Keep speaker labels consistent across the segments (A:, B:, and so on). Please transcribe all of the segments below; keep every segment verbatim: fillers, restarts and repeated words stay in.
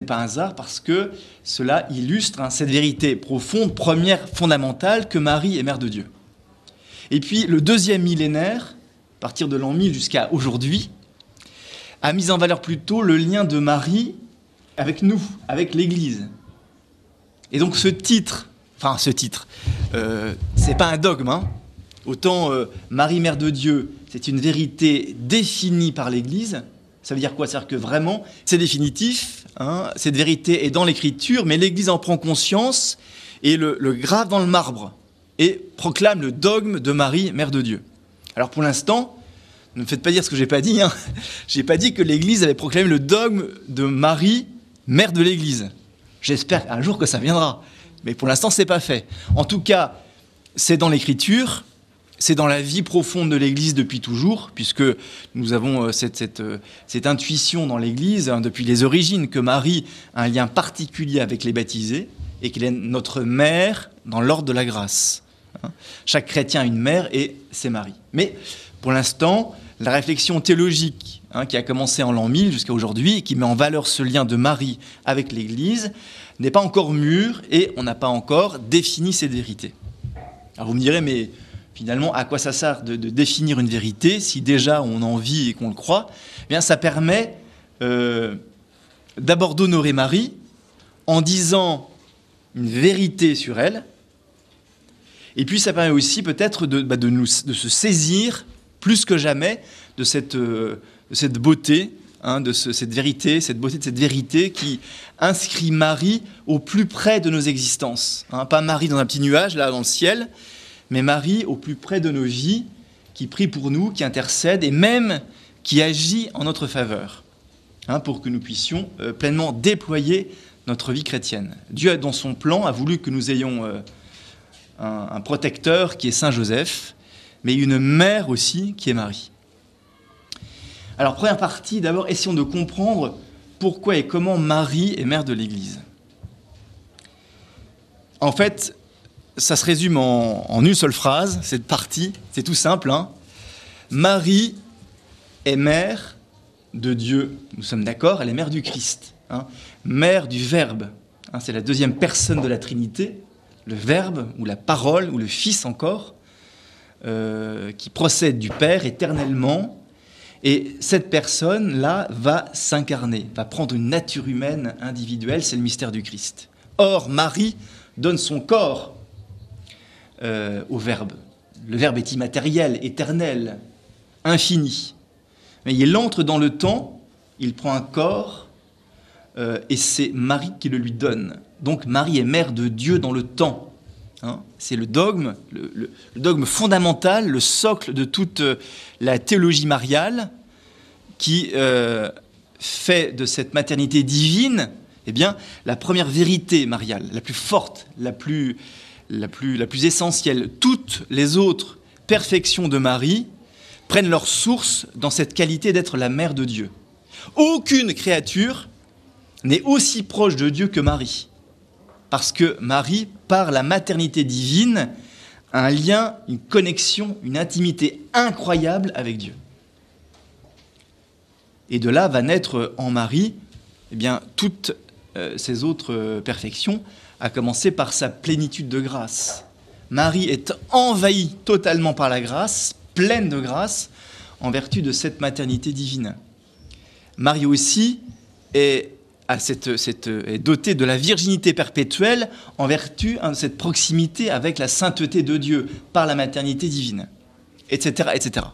A: pas un hasard parce que cela illustre hein, cette vérité profonde, première, fondamentale, que Marie est mère de Dieu. Et puis le deuxième millénaire, à partir de l'an mille jusqu'à aujourd'hui, a mis en valeur plutôt le lien de Marie avec nous, avec l'Église. Et donc ce titre, enfin ce titre, euh, c'est pas un dogme, hein. Autant euh, Marie, mère de Dieu, c'est une vérité définie par l'Église. Ça veut dire quoi? C'est-à-dire que vraiment, c'est définitif, hein, cette vérité est dans l'Écriture, mais l'Église en prend conscience et le, le grave dans le marbre et proclame le dogme de Marie, mère de Dieu. Alors pour l'instant, ne me faites pas dire ce que je n'ai pas dit, hein. Je n'ai pas dit que l'Église avait proclamé le dogme de Marie, mère de l'Église. J'espère un jour que ça viendra, mais pour l'instant, ce n'est pas fait. En tout cas, c'est dans l'Écriture. C'est dans la vie profonde de l'Église depuis toujours, puisque nous avons cette, cette, cette intuition dans l'Église, hein, depuis les origines, que Marie a un lien particulier avec les baptisés et qu'elle est notre mère dans l'ordre de la grâce. Hein. Chaque chrétien a une mère et c'est Marie. Mais pour l'instant, la réflexion théologique hein, qui a commencé en l'an mille jusqu'à aujourd'hui et qui met en valeur ce lien de Marie avec l'Église n'est pas encore mûre et on n'a pas encore défini cette vérité. Alors vous me direz, mais... Finalement, à quoi ça sert de, de définir une vérité si déjà on en vit et qu'on le croit? Eh bien, ça permet euh, d'abord d'honorer Marie en disant une vérité sur elle. Et puis, ça permet aussi peut-être de, bah, de, nous, de se saisir plus que jamais de cette, euh, de cette beauté, hein, de ce, cette vérité, cette beauté de cette vérité qui inscrit Marie au plus près de nos existences. Hein, pas Marie dans un petit nuage, là, dans le ciel, mais Marie au plus près de nos vies, qui prie pour nous, qui intercède et même qui agit en notre faveur, hein, pour que nous puissions euh, pleinement déployer notre vie chrétienne. Dieu, dans son plan, a voulu que nous ayons euh, un, un protecteur qui est Saint Joseph, mais une mère aussi qui est Marie. Alors, première partie, d'abord, essayons de comprendre pourquoi et comment Marie est mère de l'Église. En fait, ça se résume en, en une seule phrase, cette partie, c'est tout simple. Hein. Marie est mère de Dieu, nous sommes d'accord, elle est mère du Christ, hein. Mère du Verbe, hein, c'est la deuxième personne de la Trinité, le Verbe, ou la parole, ou le Fils encore, euh, qui procède du Père éternellement, et cette personne-là va s'incarner, va prendre une nature humaine individuelle, c'est le mystère du Christ. Or, Marie donne son corps Euh, au Verbe. Le Verbe est immatériel, éternel, infini. Mais il entre dans le temps, il prend un corps, euh, et c'est Marie qui le lui donne. Donc Marie est mère de Dieu dans le temps. Hein, c'est le dogme, le, le, le dogme fondamental, le socle de toute la théologie mariale, qui euh, fait de cette maternité divine, eh bien, la première vérité mariale, la plus forte, la plus... La plus, la plus essentielle. Toutes les autres perfections de Marie prennent leur source dans cette qualité d'être la mère de Dieu. Aucune créature n'est aussi proche de Dieu que Marie, parce que Marie, par la maternité divine, a un lien, une connexion, une intimité incroyable avec Dieu. Et de là va naître en Marie eh bien, toutes euh, ces autres euh, perfections, à commencer par sa plénitude de grâce. Marie est envahie totalement par la grâce, pleine de grâce, en vertu de cette maternité divine. Marie aussi est, à cette, cette, est dotée de la virginité perpétuelle en vertu de cette proximité avec la sainteté de Dieu par la maternité divine, et cetera, et cetera.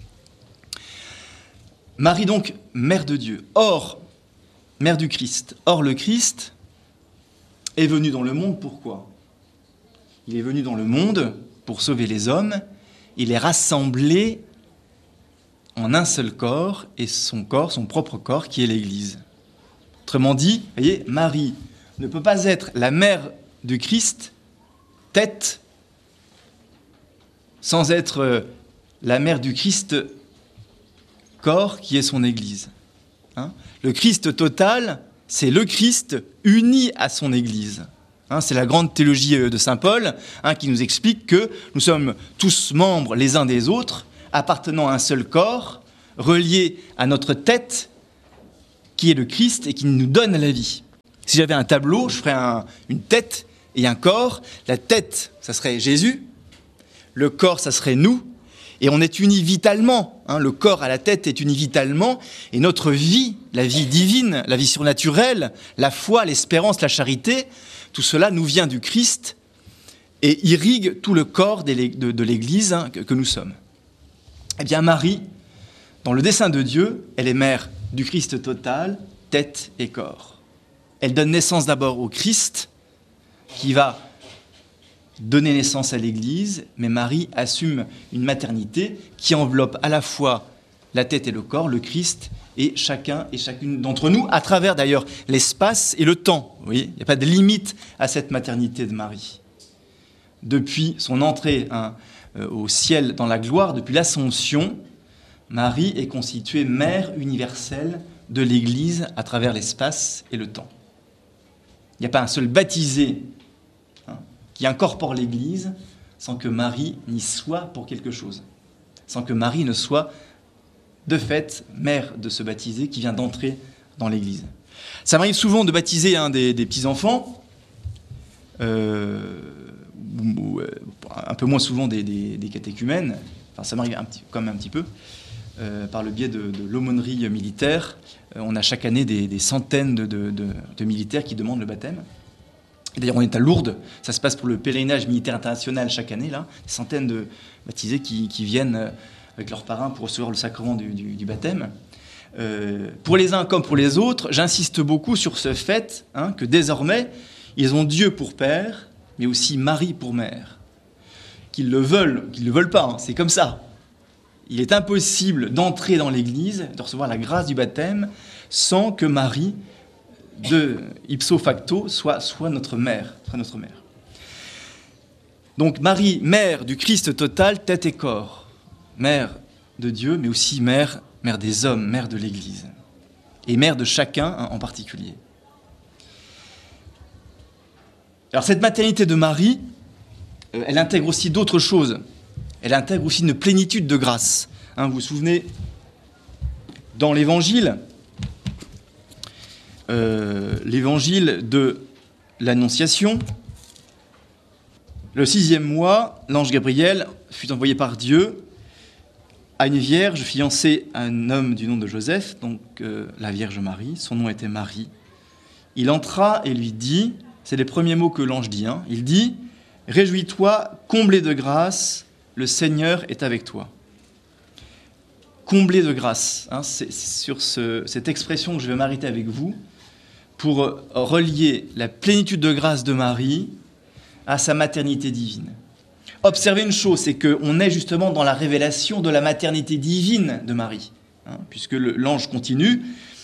A: Marie donc, mère de Dieu, or, mère du Christ. Or, le Christ est venu dans le monde, pourquoi? Il est venu dans le monde pour sauver les hommes. Il est rassemblé en un seul corps, et son corps, son propre corps, qui est l'Église. Autrement dit, vous voyez, Marie ne peut pas être la mère du Christ, tête, sans être la mère du Christ, corps, qui est son Église. Hein? Le Christ total, c'est le Christ uni à son Église. Hein, c'est la grande théologie de saint Paul hein, qui nous explique que nous sommes tous membres les uns des autres, appartenant à un seul corps, reliés à notre tête, qui est le Christ et qui nous donne la vie. Si j'avais un tableau, je ferais un, une tête et un corps. La tête, ça serait Jésus. Le corps, ça serait nous. Et on est unis vitalement. Hein, le corps à la tête est uni vitalement. Et notre vie, la vie divine, la vie surnaturelle, la foi, l'espérance, la charité, tout cela nous vient du Christ et irrigue tout le corps de l'Église hein, que, que nous sommes. Eh bien, Marie, dans le dessein de Dieu, elle est mère du Christ total, tête et corps. Elle donne naissance d'abord au Christ, qui va donner naissance à l'Église, mais Marie assume une maternité qui enveloppe à la fois la tête et le corps, le Christ, et chacun et chacune d'entre nous, à travers d'ailleurs l'espace et le temps. Vous voyez, il n'y a pas de limite à cette maternité de Marie. Depuis son entrée hein, euh, au ciel dans la gloire, depuis l'Assomption, Marie est constituée mère universelle de l'Église à travers l'espace et le temps. Il n'y a pas un seul baptisé hein, qui incorpore l'Église sans que Marie n'y soit pour quelque chose, sans que Marie ne soit de fait mère de ce baptisé qui vient d'entrer dans l'Église. Ça m'arrive souvent de baptiser hein, des, des petits-enfants, euh, ou, ou, un peu moins souvent des, des, des catéchumènes, enfin ça m'arrive un petit, quand même un petit peu, euh, par le biais de, de l'aumônerie militaire. Euh, on a chaque année des, des centaines de, de, de, de militaires qui demandent le baptême. Et d'ailleurs, on est à Lourdes, ça se passe pour le pèlerinage militaire international chaque année, là, des centaines de baptisés qui, qui viennent avec leurs parrains pour recevoir le sacrement du, du, du baptême. Euh, pour les uns comme pour les autres, j'insiste beaucoup sur ce fait hein, que désormais, ils ont Dieu pour père, mais aussi Marie pour mère. Qu'ils le veulent, qu'ils ne le veulent pas, hein, c'est comme ça. Il est impossible d'entrer dans l'Église, de recevoir la grâce du baptême, sans que Marie, de ipso facto, soit, soit notre mère, soit notre mère. Donc Marie, mère du Christ total, tête et corps. Mère de Dieu, mais aussi mère, mère des hommes, mère de l'Église. Et mère de chacun hein, en particulier. Alors cette maternité de Marie, euh, elle intègre aussi d'autres choses. Elle intègre aussi une plénitude de grâce. Hein, vous vous souvenez, dans l'Évangile, euh, l'Évangile de l'Annonciation, le sixième mois, l'ange Gabriel fut envoyé par Dieu à une vierge fiancée à un homme du nom de Joseph, donc euh, la Vierge Marie, son nom était Marie. Il entra et lui dit, c'est les premiers mots que l'ange dit, hein, il dit « Réjouis-toi, comblé de grâce, le Seigneur est avec toi. » Comblé de grâce, hein, c'est sur ce, cette expression que je vais m'arrêter avec vous pour relier la plénitude de grâce de Marie à sa maternité divine. Observez une chose, c'est qu'on est justement dans la révélation de la maternité divine de Marie, hein, puisque le, l'ange continue,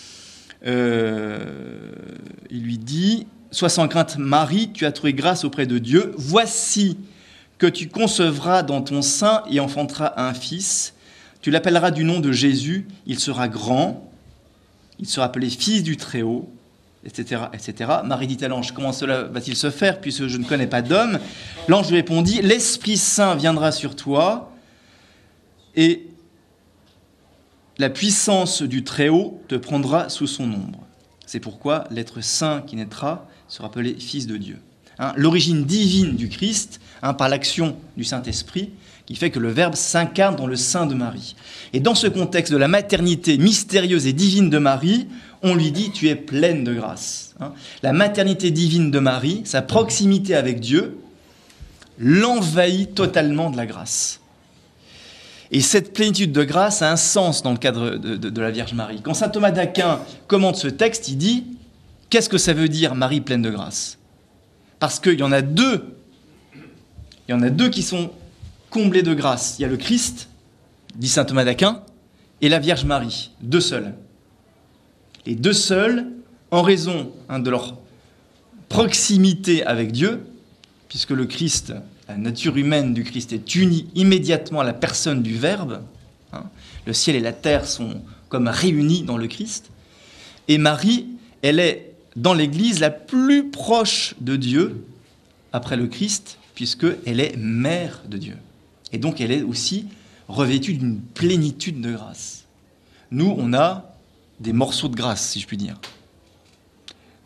A: euh, il lui dit « Sois sans crainte, Marie, tu as trouvé grâce auprès de Dieu. Voici que tu concevras dans ton sein et enfanteras un fils. Tu l'appelleras du nom de Jésus. Il sera grand. Il sera appelé fils du Très-Haut, et cetera, et cetera » Marie dit à l'ange, comment cela va-t-il se faire puisque je ne connais pas d'homme? L'ange lui répondit, l'Esprit Saint viendra sur toi et la puissance du Très-Haut te prendra sous son ombre. C'est pourquoi l'être saint qui naîtra sera appelé Fils de Dieu. Hein, l'origine divine du Christ, hein, par l'action du Saint-Esprit, qui fait que le Verbe s'incarne dans le sein de Marie. Et dans ce contexte de la maternité mystérieuse et divine de Marie, on lui dit « tu es pleine de grâce ». Hein, la maternité divine de Marie, sa proximité avec Dieu, l'envahit totalement de la grâce. Et cette plénitude de grâce a un sens dans le cadre de, de, de la Vierge Marie. Quand saint Thomas d'Aquin commente ce texte, il dit « qu'est-ce que ça veut dire Marie pleine de grâce ?» Parce qu'il y en a deux, il y en a deux qui sont comblés de grâce. Il y a le Christ, dit saint Thomas d'Aquin, et la Vierge Marie, deux seuls. Les deux seuls, en raison hein, de leur proximité avec Dieu, puisque le Christ, la nature humaine du Christ est unie immédiatement à la personne du Verbe, hein, le ciel et la terre sont comme réunis dans le Christ, et Marie, elle est dans l'Église la plus proche de Dieu après le Christ, puisqu'elle est mère de Dieu. Et donc elle est aussi revêtue d'une plénitude de grâce. Nous, on a des morceaux de grâce, si je puis dire.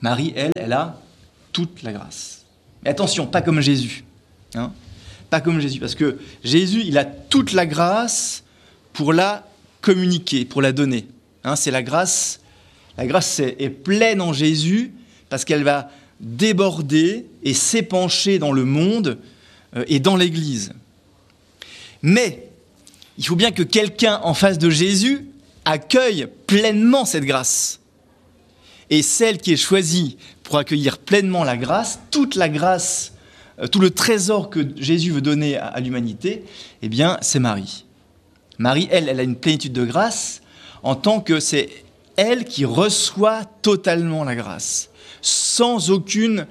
A: Marie, elle, elle a toute la grâce. Mais attention, pas comme Jésus. Hein, pas comme Jésus, parce que Jésus, il a toute la grâce pour la communiquer, pour la donner. Hein, c'est la grâce, la grâce est, est pleine en Jésus, parce qu'elle va déborder et s'épancher dans le monde euh, et dans l'Église. Mais il faut bien que quelqu'un en face de Jésus accueille pleinement cette grâce. Et celle qui est choisie pour accueillir pleinement la grâce, toute la grâce, euh, tout le trésor que Jésus veut donner à, à l'humanité, eh bien, c'est Marie. Marie, elle, elle a une plénitude de grâce en tant que c'est elle qui reçoit totalement la grâce, sans aucune,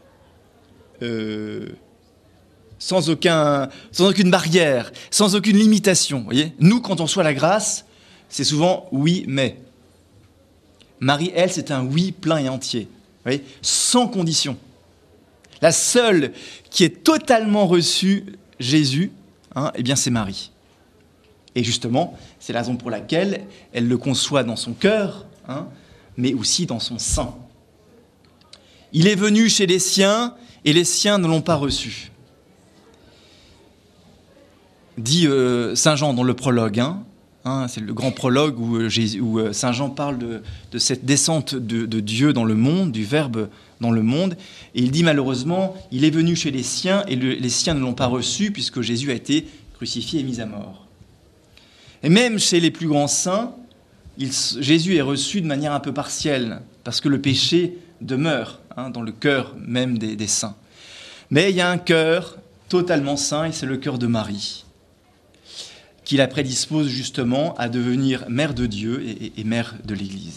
A: euh, sans aucun, sans aucune barrière, sans aucune limitation. Vous voyez, nous, quand on reçoit la grâce, c'est souvent oui, mais. Marie, elle, c'est un oui plein et entier, vous voyez, sans condition. La seule qui est totalement reçue Jésus, hein, eh bien, c'est Marie. Et justement, c'est la raison pour laquelle elle le conçoit dans son cœur, hein, mais aussi dans son sein. Il est venu chez les siens, et les siens ne l'ont pas reçu. Dit euh, Saint Jean dans le prologue, hein, hein, c'est le grand prologue où, euh, Jésus, où euh, Saint Jean parle de, de cette descente de, de Dieu dans le monde, du Verbe dans le monde, et il dit malheureusement, il est venu chez les siens, et le, les siens ne l'ont pas reçu, puisque Jésus a été crucifié et mis à mort. Et même chez les plus grands saints, il, Jésus est reçu de manière un peu partielle, parce que le péché demeure hein, dans le cœur même des, des saints. Mais il y a un cœur totalement saint, et c'est le cœur de Marie, qui la prédispose justement à devenir mère de Dieu et, et, et mère de l'Église.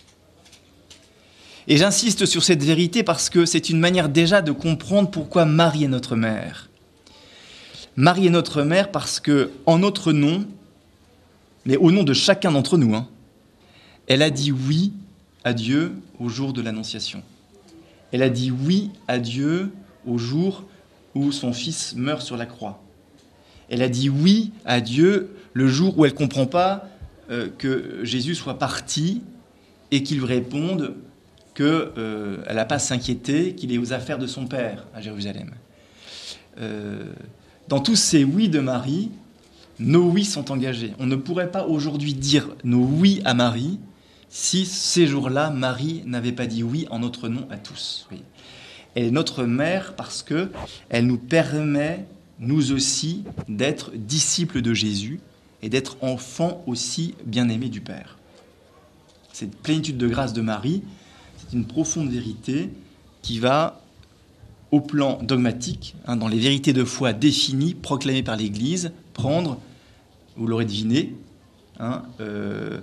A: Et j'insiste sur cette vérité parce que c'est une manière déjà de comprendre pourquoi Marie est notre mère. Marie est notre mère parce que, en notre nom, mais au nom de chacun d'entre nous, hein, elle a dit oui à Dieu au jour de l'Annonciation. Elle a dit oui à Dieu au jour où son fils meurt sur la croix. Elle a dit oui à Dieu le jour où elle ne comprend pas euh, que Jésus soit parti et qu'il lui réponde qu'elle euh, n'a pas à s'inquiéter, qu'il est aux affaires de son Père à Jérusalem. Euh, dans tous ces oui de Marie, nos oui sont engagés. On ne pourrait pas aujourd'hui dire nos oui à Marie si ces jours-là, Marie n'avait pas dit oui en notre nom à tous. Oui. Elle est notre mère parce qu'elle nous permet, nous aussi, d'être disciples de Jésus et d'être enfants aussi bien-aimés du Père. Cette plénitude de grâce de Marie, c'est une profonde vérité qui va, au plan dogmatique, hein, dans les vérités de foi définies, proclamées par l'Église, prendre, vous l'aurez deviné, hein, euh,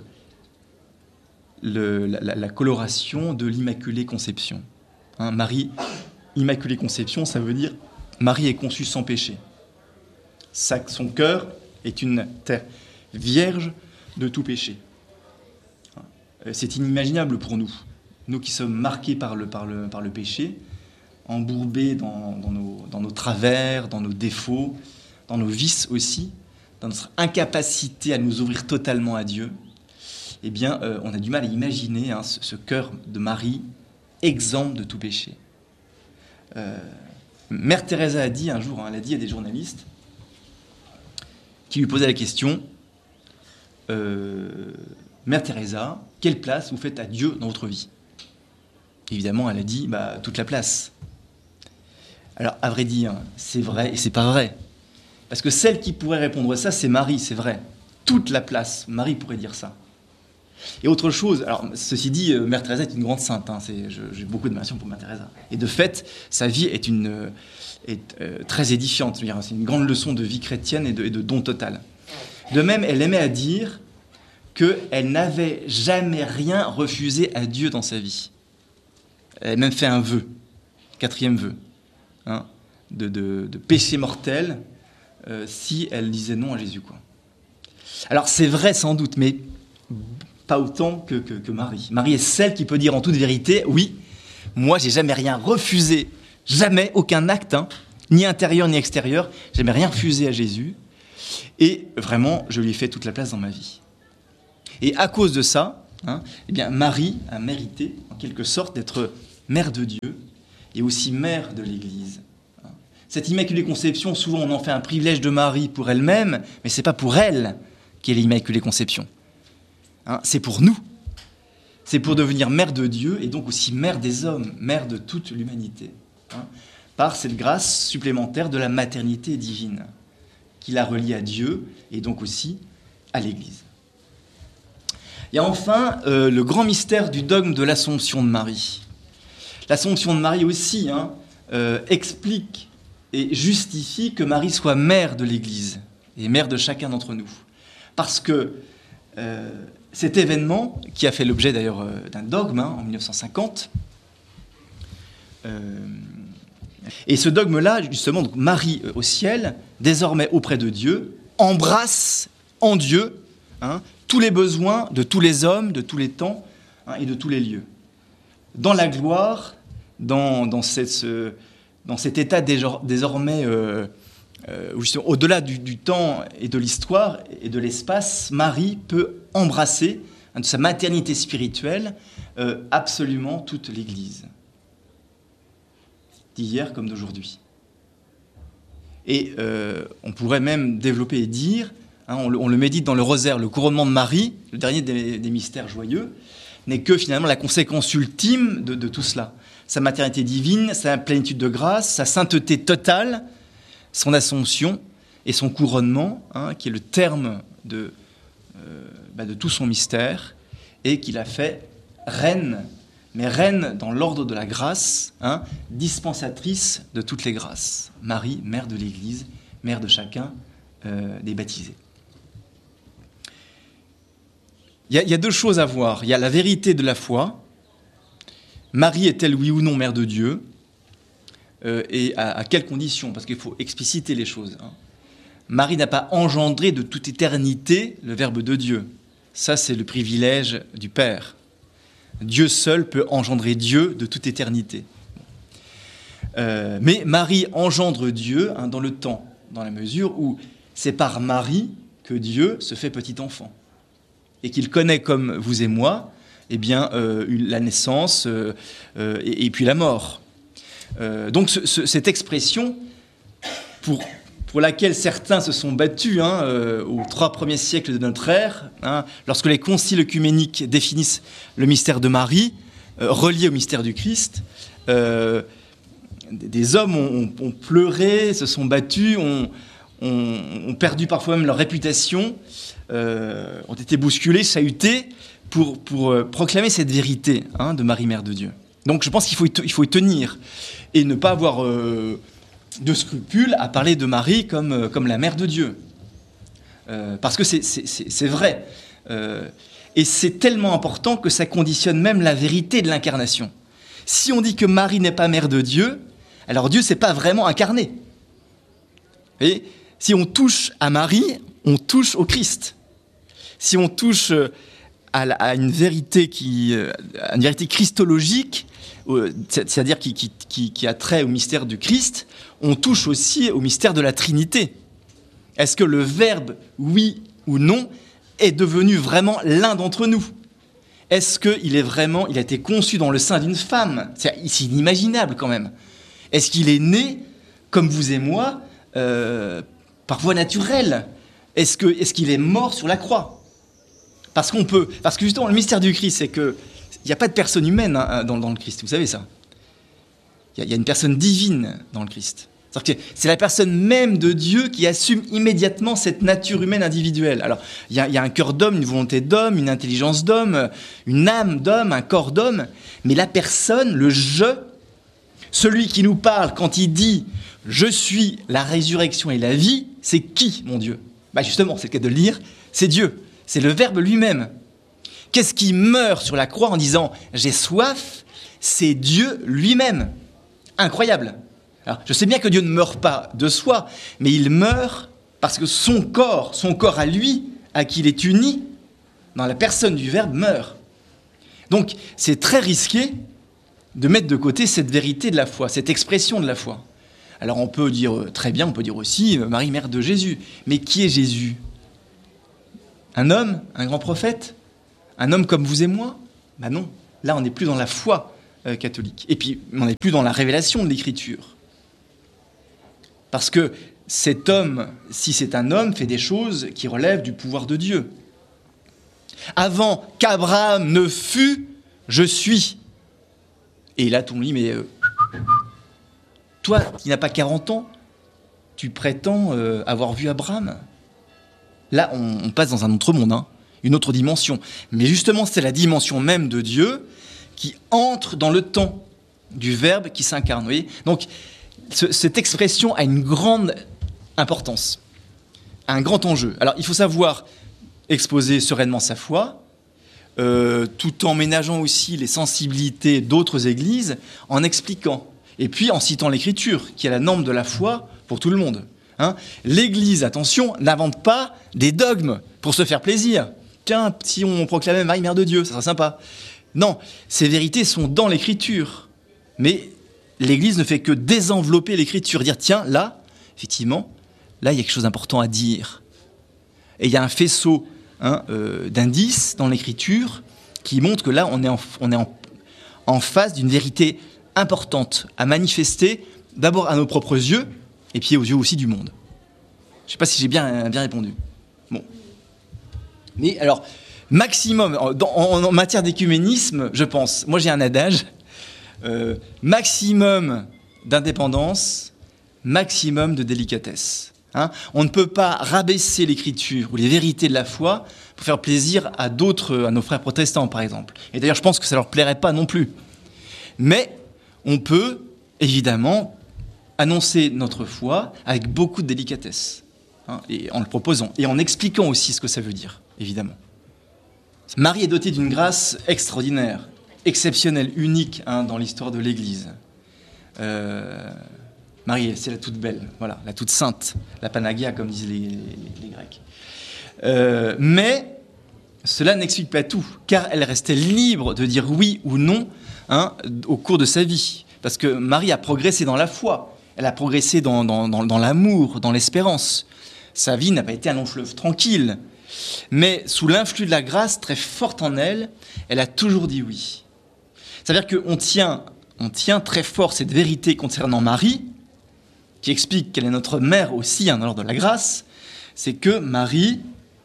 A: le, la, la coloration de l'Immaculée Conception. Hein, Marie, Immaculée Conception, ça veut dire Marie est conçue sans péché. Sa, son cœur est une terre vierge de tout péché. C'est inimaginable pour nous, nous qui sommes marqués par le, par le, par le péché, embourbés dans, dans, nos, dans nos travers, dans nos défauts, dans nos vices aussi, dans notre incapacité à nous ouvrir totalement à Dieu. Eh bien, euh, on a du mal à imaginer hein, ce, ce cœur de Marie exempt de tout péché. Euh, Mère Teresa a dit un jour, hein, elle a dit à des journalistes qui lui posaient la question euh, Mère Teresa, quelle place vous faites à Dieu dans votre vie? Évidemment, elle a dit bah, toute la place. Alors, à vrai dire, c'est vrai et c'est pas vrai. Parce que celle qui pourrait répondre ça, c'est Marie, c'est vrai. Toute la place, Marie pourrait dire ça. Et autre chose, alors ceci dit, euh, Mère Teresa est une grande sainte, hein, c'est, je, j'ai beaucoup d'admiration pour Mère Teresa. Et de fait, sa vie est, une, euh, est euh, très édifiante, c'est une grande leçon de vie chrétienne et de, et de don total. De même, elle aimait à dire qu'elle n'avait jamais rien refusé à Dieu dans sa vie. Elle a même fait un vœu, quatrième vœu, hein, de, de, de péché mortel, euh, si elle disait non à Jésus, quoi. Alors c'est vrai sans doute, mais pas autant que, que, que Marie. Marie est celle qui peut dire en toute vérité, oui, moi j'ai jamais rien refusé, jamais, aucun acte, hein, ni intérieur ni extérieur, jamais rien refusé à Jésus, et vraiment je lui ai fait toute la place dans ma vie. Et à cause de ça, hein, eh bien Marie a mérité en quelque sorte d'être mère de Dieu et aussi mère de l'Église. Cette Immaculée Conception, souvent on en fait un privilège de Marie pour elle-même, mais ce n'est pas pour elle qu'est l'Immaculée Conception. Hein, c'est pour nous. C'est pour devenir mère de Dieu et donc aussi mère des hommes, mère de toute l'humanité. Hein, par cette grâce supplémentaire de la maternité divine qui la relie à Dieu et donc aussi à l'Église. Il y a enfin euh, le grand mystère du dogme de l'Assomption de Marie. L'Assomption de Marie aussi hein, euh, explique et justifie que Marie soit mère de l'Église et mère de chacun d'entre nous. Parce que euh, cet événement, qui a fait l'objet d'ailleurs euh, d'un dogme hein, en mille neuf cent cinquante, euh, et ce dogme-là, justement, donc Marie euh, au ciel, désormais auprès de Dieu, embrasse en Dieu hein, tous les besoins de tous les hommes, de tous les temps hein, et de tous les lieux. Dans la gloire, dans, dans cette... Ce, dans cet état désormais, euh, euh, au-delà du, du temps et de l'histoire et de l'espace, Marie peut embrasser hein, de sa maternité spirituelle euh, absolument toute l'Église, d'hier comme d'aujourd'hui. Et euh, on pourrait même développer et dire, hein, on, le, on le médite dans le rosaire, le couronnement de Marie, le dernier des, des mystères joyeux, n'est que finalement la conséquence ultime de, de tout cela. Sa maternité divine, sa plénitude de grâce, sa sainteté totale, son assomption et son couronnement, hein, qui est le terme de, euh, bah de tout son mystère, et qu'il a fait reine, mais reine dans l'ordre de la grâce, hein, dispensatrice de toutes les grâces. Marie, mère de l'Église, mère de chacun euh, des baptisés. Il y, y a deux choses à voir. Il y a la vérité de la foi. Marie est-elle, oui ou non, mère de Dieu euh, et à, à quelles conditions? Parce qu'il faut expliciter les choses. Hein. Marie n'a pas engendré de toute éternité le Verbe de Dieu. Ça, c'est le privilège du Père. Dieu seul peut engendrer Dieu de toute éternité. Euh, mais Marie engendre Dieu hein, dans le temps, dans la mesure où c'est par Marie que Dieu se fait petit enfant. Et qu'il connaît comme vous et moi, eh bien, euh, la naissance euh, euh, et, et puis la mort. Euh, donc ce, ce, cette expression, pour, pour laquelle certains se sont battus hein, euh, aux trois premiers siècles de notre ère, hein, lorsque les conciles œcuméniques définissent le mystère de Marie, euh, relié au mystère du Christ, euh, des hommes ont, ont, ont pleuré, se sont battus, ont, ont, ont perdu parfois même leur réputation, euh, ont été bousculés, chahutés, Pour, pour euh, proclamer cette vérité hein, de Marie, Mère de Dieu. Donc je pense qu'il faut y, te, il faut y tenir et ne pas avoir euh, de scrupules à parler de Marie comme, euh, comme la Mère de Dieu. Euh, parce que c'est, c'est, c'est, c'est vrai. Euh, et c'est tellement important que ça conditionne même la vérité de l'incarnation. Si on dit que Marie n'est pas Mère de Dieu, alors Dieu ne s'est pas vraiment incarné. Vous voyez ? Si on touche à Marie, on touche au Christ. Si on touche... Euh, à une vérité, qui, à une vérité christologique, c'est-à-dire qui, qui, qui, qui a trait au mystère du Christ, on touche aussi au mystère de la Trinité. Est-ce que le Verbe, oui ou non, est devenu vraiment l'un d'entre nous? Est-ce qu'il est vraiment, il a été conçu dans le sein d'une femme? C'est, c'est inimaginable quand même. Est-ce qu'il est né, comme vous et moi, euh, par voie naturelle? Est-ce que, est-ce qu'il est mort sur la croix? Parce qu'on peut, parce que justement le mystère du Christ, c'est que il n'y a pas de personne humaine hein, dans, dans le Christ. Vous savez ça. Il y, y a une personne divine dans le Christ. C'est-à-dire que c'est la personne même de Dieu qui assume immédiatement cette nature humaine individuelle. Alors il y, y a un cœur d'homme, une volonté d'homme, une intelligence d'homme, une âme d'homme, un corps d'homme, mais la personne, le je, celui qui nous parle quand il dit « Je suis la résurrection et la vie », c'est qui, mon Dieu? Bah justement, c'est le cas de le lire, c'est Dieu. C'est le Verbe lui-même. Qu'est-ce qui meurt sur la croix en disant « j'ai soif » C'est Dieu lui-même. Incroyable. Alors, je sais bien que Dieu ne meurt pas de soi, mais il meurt parce que son corps, son corps à lui, à qui il est uni, dans la personne du Verbe, meurt. Donc, c'est très risqué de mettre de côté cette vérité de la foi, cette expression de la foi. Alors, on peut dire, très bien, on peut dire aussi Marie, mère de Jésus. Mais qui est Jésus ? Un homme, un grand prophète, un homme comme vous et moi? Ben non, là on n'est plus dans la foi euh, catholique. Et puis, on n'est plus dans la révélation de l'Écriture. Parce que cet homme, si c'est un homme, fait des choses qui relèvent du pouvoir de Dieu. Avant qu'Abraham ne fût, je suis. Et là, tout le monde dit, mais euh, toi qui n'as pas quarante ans, tu prétends euh, avoir vu Abraham. Là, on, on passe dans un autre monde, hein, une autre dimension. Mais justement, c'est la dimension même de Dieu qui entre dans le temps du Verbe qui s'incarne. Vous voyez ? Donc, ce, cette expression a une grande importance, un grand enjeu. Alors, il faut savoir exposer sereinement sa foi, euh, tout en ménageant aussi les sensibilités d'autres églises, en expliquant, et puis en citant l'Écriture, qui est la norme de la foi pour tout le monde. Hein. L'Église, attention, n'invente pas des dogmes pour se faire plaisir. Tiens, si on proclamait Marie, Mère de Dieu, ça serait sympa. Non, ces vérités sont dans l'Écriture. Mais l'Église ne fait que désenvelopper l'Écriture, dire, tiens, là, effectivement, là, il y a quelque chose d'important à dire. Et il y a un faisceau hein, euh, d'indices dans l'Écriture qui montre que là, on est en, on est en, en face d'une vérité importante à manifester, d'abord à nos propres yeux, et puis aux yeux aussi du monde. Je ne sais pas si j'ai bien, bien répondu. Bon. Mais alors, maximum, dans, en, en matière d'écuménisme, je pense, moi j'ai un adage, euh, maximum d'indépendance, maximum de délicatesse. Hein, on ne peut pas rabaisser l'Écriture ou les vérités de la foi pour faire plaisir à d'autres, à nos frères protestants par exemple. Et d'ailleurs, je pense que ça ne leur plairait pas non plus. Mais on peut, évidemment, annoncer notre foi avec beaucoup de délicatesse, hein, et en le proposant, et en expliquant aussi ce que ça veut dire, évidemment. Marie est dotée d'une grâce extraordinaire, exceptionnelle, unique hein, dans l'histoire de l'Église. Euh... Marie, c'est la toute belle, voilà, la toute sainte, la Panagia, comme disent les, les, les Grecs. Euh, mais cela n'explique pas tout, car elle restait libre de dire oui ou non hein, au cours de sa vie. Parce que Marie a progressé dans la foi, elle a progressé dans, dans, dans, dans l'amour, dans l'espérance. Sa vie n'a pas été un long fleuve tranquille. Mais sous l'influx de la grâce très forte en elle, elle a toujours dit oui. Ça veut dire qu'on tient, on tient très fort cette vérité concernant Marie, qui explique qu'elle est notre mère aussi hein, dans l'ordre de la grâce, c'est que Marie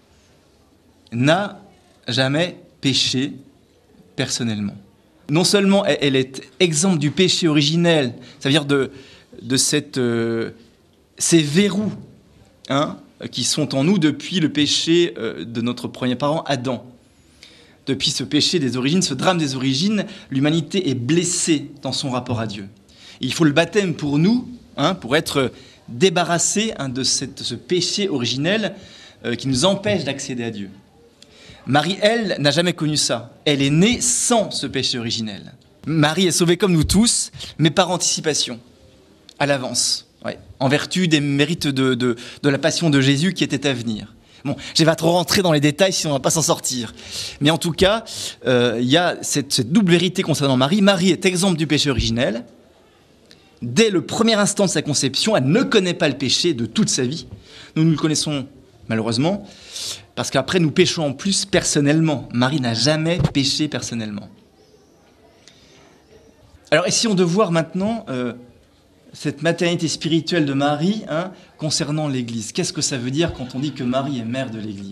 A: n'a jamais péché personnellement. Non seulement elle est exempte du péché originel, ça veut dire de, de cette, euh, ces verrous hein, qui sont en nous depuis le péché euh, de notre premier parent Adam. Depuis ce péché des origines, ce drame des origines, l'humanité est blessée dans son rapport à Dieu. Et il faut le baptême pour nous, Hein, pour être débarrassé hein, de, cette, de ce péché originel euh, qui nous empêche d'accéder à Dieu. Marie, elle, n'a jamais connu ça. Elle est née sans ce péché originel. Marie est sauvée comme nous tous, mais par anticipation, à l'avance, ouais, en vertu des mérites de, de, de la passion de Jésus qui était à venir. Bon, je ne vais pas trop rentrer dans les détails sinon on ne va pas s'en sortir. Mais en tout cas, euh, il y a cette, cette double vérité concernant Marie. Marie est exempte du péché originel. Dès le premier instant de sa conception, elle ne connaît pas le péché de toute sa vie. Nous, nous le connaissons malheureusement, parce qu'après, nous péchons en plus personnellement. Marie n'a jamais péché personnellement. Alors, essayons de voir maintenant euh, cette maternité spirituelle de Marie hein, concernant l'Église. Qu'est-ce que ça veut dire quand on dit que Marie est mère de l'Église ?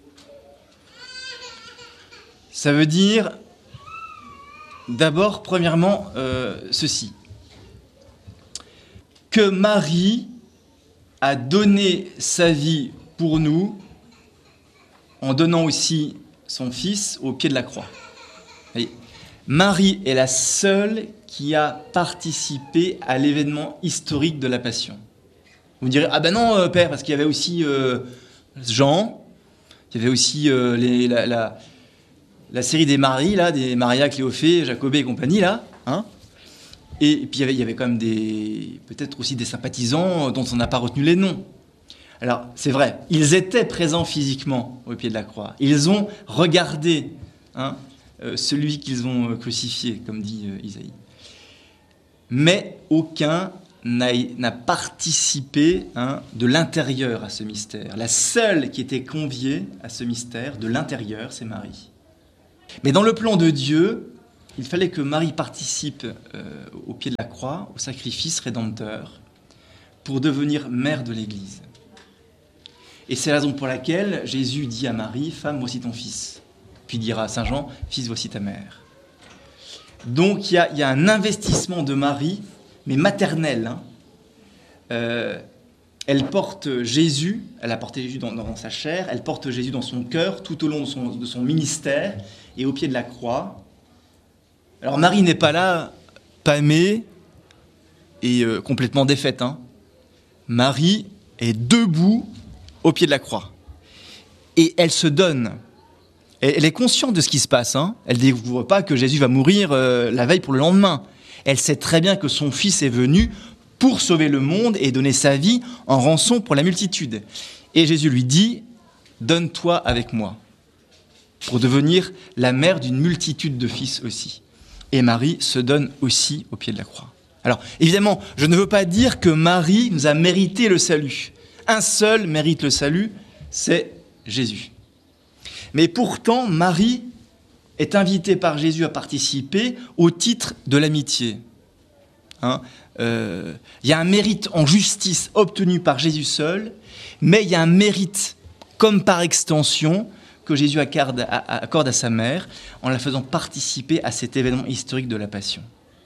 A: Ça veut dire, d'abord, premièrement, euh, ceci. Que Marie a donné sa vie pour nous en donnant aussi son fils au pied de la croix. Voyez, Marie est la seule qui a participé à l'événement historique de la Passion. Vous me direz, ah ben non, euh, père, parce qu'il y avait aussi euh, Jean, il y avait aussi euh, les, la, la, la série des Maries, là, des Maria, Cléophée, Jacobée et compagnie, là, hein. Et puis il y avait, il y avait quand même des, peut-être aussi des sympathisants dont on n'a pas retenu les noms. Alors c'est vrai, ils étaient présents physiquement au pied de la croix. Ils ont regardé hein, euh, celui qu'ils ont crucifié, comme dit euh, Isaïe. Mais aucun n'a, n'a participé hein, de l'intérieur à ce mystère. La seule qui était conviée à ce mystère de l'intérieur, c'est Marie. Mais dans le plan de Dieu, il fallait que Marie participe euh, au pied de la croix, au sacrifice rédempteur, pour devenir mère de l'Église. Et c'est la raison pour laquelle Jésus dit à Marie, « Femme, voici ton fils ». Puis il dira à Saint Jean, « Fils, voici ta mère ». Donc il y a, il y a un investissement de Marie, mais maternel. Hein. Euh, elle porte Jésus, elle a porté Jésus dans, dans sa chair, elle porte Jésus dans son cœur tout au long de son, de son ministère et au pied de la croix. Alors Marie n'est pas là, pâmée et euh, complètement défaite. Hein. Marie est debout au pied de la croix. Et elle se donne. Elle est consciente de ce qui se passe. Hein. Elle ne découvre pas que Jésus va mourir euh, la veille pour le lendemain. Elle sait très bien que son fils est venu pour sauver le monde et donner sa vie en rançon pour la multitude. Et Jésus lui dit, « Donne-toi avec moi » pour devenir la mère d'une multitude de fils aussi. Et Marie se donne aussi au pied de la croix. Alors, évidemment, je ne veux pas dire que Marie nous a mérité le salut. Un seul mérite le salut, c'est Jésus. Mais pourtant, Marie est invitée par Jésus à participer au titre de l'amitié. Hein, euh, il y a un mérite en justice obtenu par Jésus seul, mais il y a un mérite, comme par extension, que Jésus accorde à, accorde à sa mère en la faisant participer à cet événement historique de la Passion.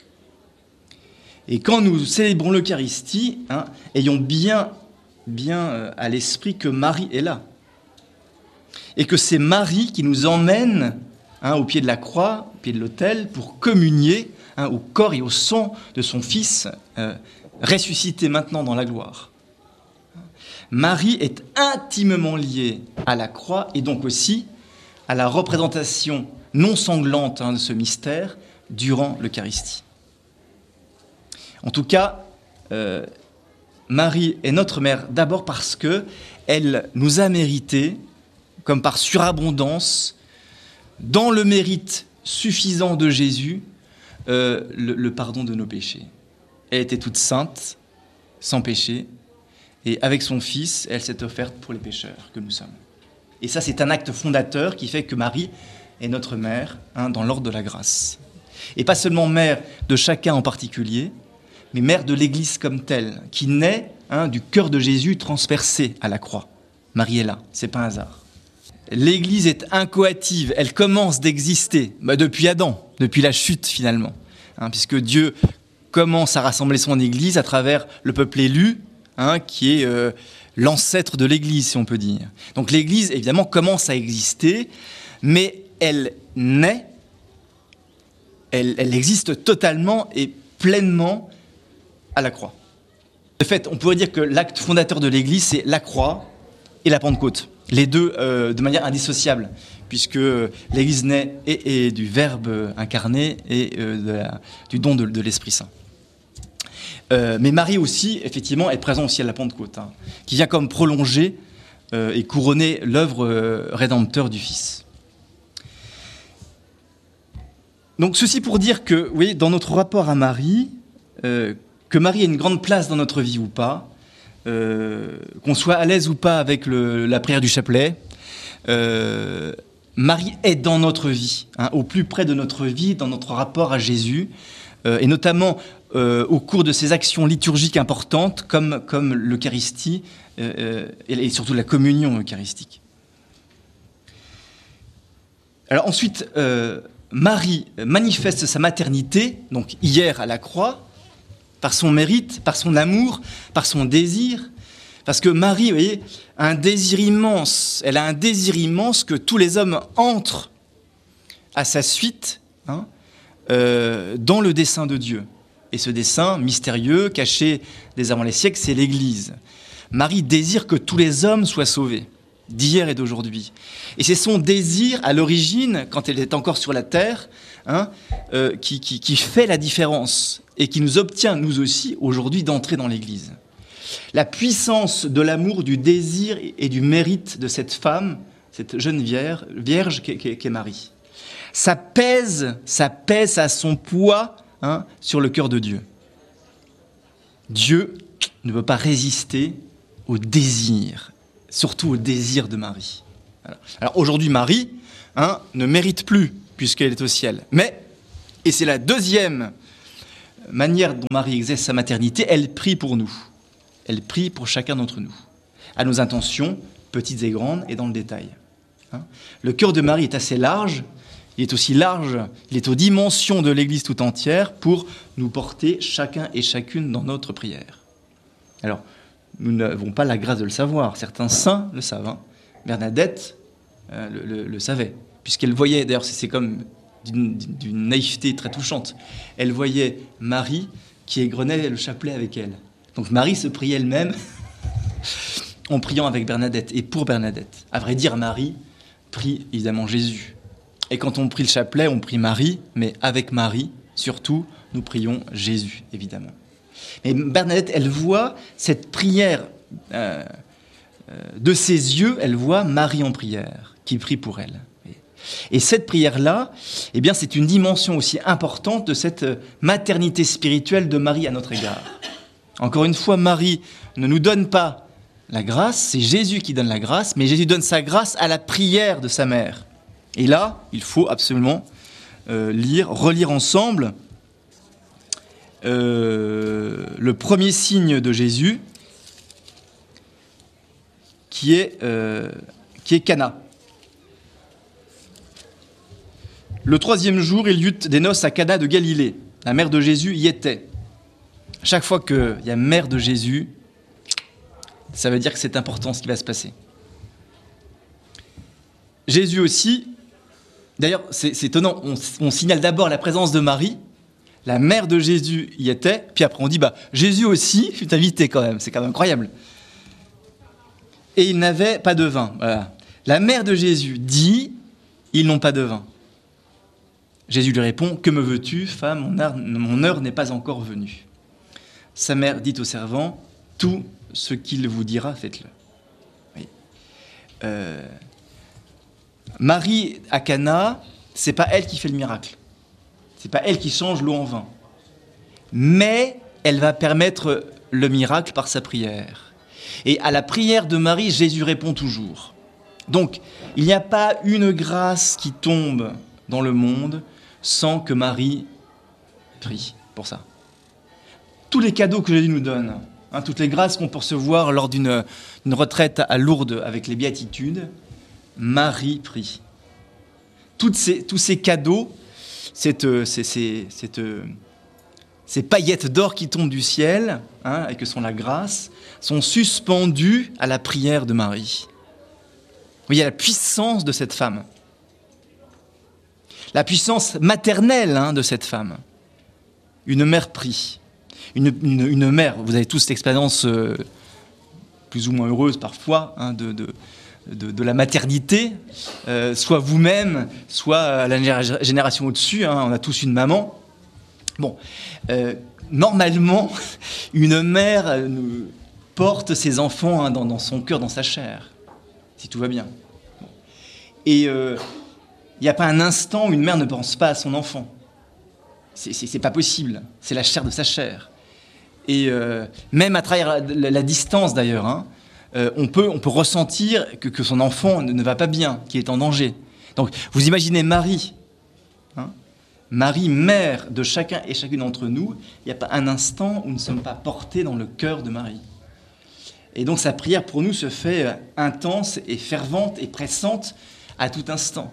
A: Et quand nous célébrons l'Eucharistie, hein, ayons bien, bien à l'esprit que Marie est là. Et que c'est Marie qui nous emmène hein, au pied de la croix, au pied de l'autel, pour communier hein, au corps et au sang de son Fils, euh, ressuscité maintenant dans la gloire. Marie est intimement liée à la croix et donc aussi à la représentation non sanglante hein, de ce mystère durant l'Eucharistie. En tout cas, euh, Marie est notre mère d'abord parce qu'elle nous a mérité, comme par surabondance, dans le mérite suffisant de Jésus, euh, le, le pardon de nos péchés. Elle était toute sainte, sans péché, et avec son Fils, elle s'est offerte pour les pécheurs que nous sommes. Et ça, c'est un acte fondateur qui fait que Marie est notre mère hein, dans l'ordre de la grâce. Et pas seulement mère de chacun en particulier, mais mère de l'Église comme telle, qui naît hein, du cœur de Jésus transpercé à la croix. Marie est là, c'est pas un hasard. L'Église est incoative, elle commence d'exister bah depuis Adam, depuis la chute finalement, hein, puisque Dieu commence à rassembler son Église à travers le peuple élu, hein, qui est euh, l'ancêtre de l'Église, si on peut dire. Donc l'Église, évidemment, commence à exister, mais elle naît, elle, elle existe totalement et pleinement à la croix. De fait, on pourrait dire que l'acte fondateur de l'Église, c'est la croix et la Pentecôte. Les deux euh, de manière indissociable, puisque l'Église naît et, et du Verbe incarné et euh, de la, du don de, de l'Esprit Saint. Euh, mais Marie aussi, effectivement, est présente aussi à la Pentecôte, hein, qui vient comme prolonger euh, et couronner l'œuvre euh, rédempteur du Fils. Donc ceci pour dire que, oui, dans notre rapport à Marie, euh, que Marie ait une grande place dans notre vie ou pas, Euh, qu'on soit à l'aise ou pas avec le, la prière du chapelet, euh, Marie est dans notre vie, hein, au plus près de notre vie, dans notre rapport à Jésus, euh, et notamment euh, au cours de ces actions liturgiques importantes, comme, comme l'Eucharistie, euh, et, et surtout la communion eucharistique. Alors ensuite, euh, Marie manifeste sa maternité, donc hier à la croix, par son mérite, par son amour, par son désir. Parce que Marie, vous voyez, a un désir immense. Elle a un désir immense que tous les hommes entrent à sa suite hein, euh, dans le dessein de Dieu. Et ce dessein mystérieux, caché dès avant les siècles, c'est l'Église. Marie désire que tous les hommes soient sauvés, d'hier et d'aujourd'hui. Et c'est son désir, à l'origine, quand elle est encore sur la terre, hein, euh, qui, qui, qui fait la différence et qui nous obtient, nous aussi, aujourd'hui, d'entrer dans l'Église. La puissance de l'amour, du désir et du mérite de cette femme, cette jeune vierge, vierge qu'est, qu'est Marie. Ça pèse, ça pèse à son poids hein, sur le cœur de Dieu. Dieu ne peut pas résister au désir, surtout au désir de Marie. Alors, Alors aujourd'hui, Marie hein, ne mérite plus, puisqu'elle est au ciel. Mais Et c'est la deuxième manière dont Marie exerce sa maternité, elle prie pour nous. Elle prie pour chacun d'entre nous, à nos intentions, petites et grandes, et dans le détail. Hein ? Le cœur de Marie est assez large, il est aussi large, il est aux dimensions de l'Église tout entière pour nous porter chacun et chacune dans notre prière. Alors, nous n'avons pas la grâce de le savoir, certains saints le savent. Hein ? Bernadette euh, le, le, le savait, puisqu'elle voyait, d'ailleurs c'est, c'est comme d'une, d'une naïveté très touchante, elle voyait Marie qui égrenait le chapelet avec elle. Donc Marie se priait elle-même en priant avec Bernadette et pour Bernadette. À vrai dire, Marie prie évidemment Jésus. Et quand on prie le chapelet, on prie Marie, mais avec Marie, surtout, nous prions Jésus, évidemment. Mais Bernadette, elle voit cette prière euh, euh, de ses yeux, elle voit Marie en prière, qui prie pour elle. Et cette prière-là, eh bien, c'est une dimension aussi importante de cette maternité spirituelle de Marie à notre égard. Encore une fois, Marie ne nous donne pas la grâce, c'est Jésus qui donne la grâce, mais Jésus donne sa grâce à la prière de sa mère. Et là, il faut absolument euh, lire, relire ensemble euh, le premier signe de Jésus, qui est, euh, qui est Cana. Le troisième jour, il y eut des noces à Cana de Galilée. La mère de Jésus y était. Chaque fois qu'il y a mère de Jésus, ça veut dire que c'est important ce qui va se passer. Jésus aussi, d'ailleurs c'est, c'est étonnant, on, on signale d'abord la présence de Marie, la mère de Jésus y était, puis après on dit, bah Jésus aussi fut invité quand même, c'est quand même incroyable. Et ils n'avaient pas de vin. Voilà. La mère de Jésus dit, ils n'ont pas de vin. Jésus lui répond, que me veux-tu, femme, mon heure, mon heure n'est pas encore venue. Sa mère dit au servant, tout ce qu'il vous dira, faites-le. Oui. Euh, Marie à Cana, c'est pas elle qui fait le miracle. C'est pas elle qui change l'eau en vin. Mais elle va permettre le miracle par sa prière. Et à la prière de Marie, Jésus répond toujours. Donc, il n'y a pas une grâce qui tombe dans le monde sans que Marie prie pour ça. Tous les cadeaux que Jésus nous donne, hein, toutes les grâces qu'on peut recevoir lors d'une, d'une retraite à Lourdes avec les béatitudes, Marie prie. Toutes ces, tous ces cadeaux, cette, ces, ces, cette, ces paillettes d'or qui tombent du ciel, hein, et que sont la grâce, sont suspendus à la prière de Marie. Vous voyez la puissance de cette femme. La puissance maternelle hein, de cette femme. Une mère prie. Une, une, une mère, vous avez tous cette expérience euh, plus ou moins heureuse parfois hein, de, de, de, de la maternité, euh, soit vous-même, soit la génération au-dessus, hein, on a tous une maman. Bon, euh, normalement, une mère euh, porte ses enfants hein, dans, dans son cœur, dans sa chair, si tout va bien. Et il euh, n'y a pas un instant où une mère ne pense pas à son enfant. C'est, c'est, c'est pas possible, c'est la chair de sa chair. Et euh, même à travers la, la, la distance d'ailleurs, hein, euh, on, peut, on peut ressentir que, que son enfant ne, ne va pas bien, qu'il est en danger. Donc vous imaginez Marie, hein, Marie, mère de chacun et chacune d'entre nous, il n'y a pas un instant où nous ne sommes pas portés dans le cœur de Marie. Et donc sa prière pour nous se fait intense et fervente et pressante à tout instant.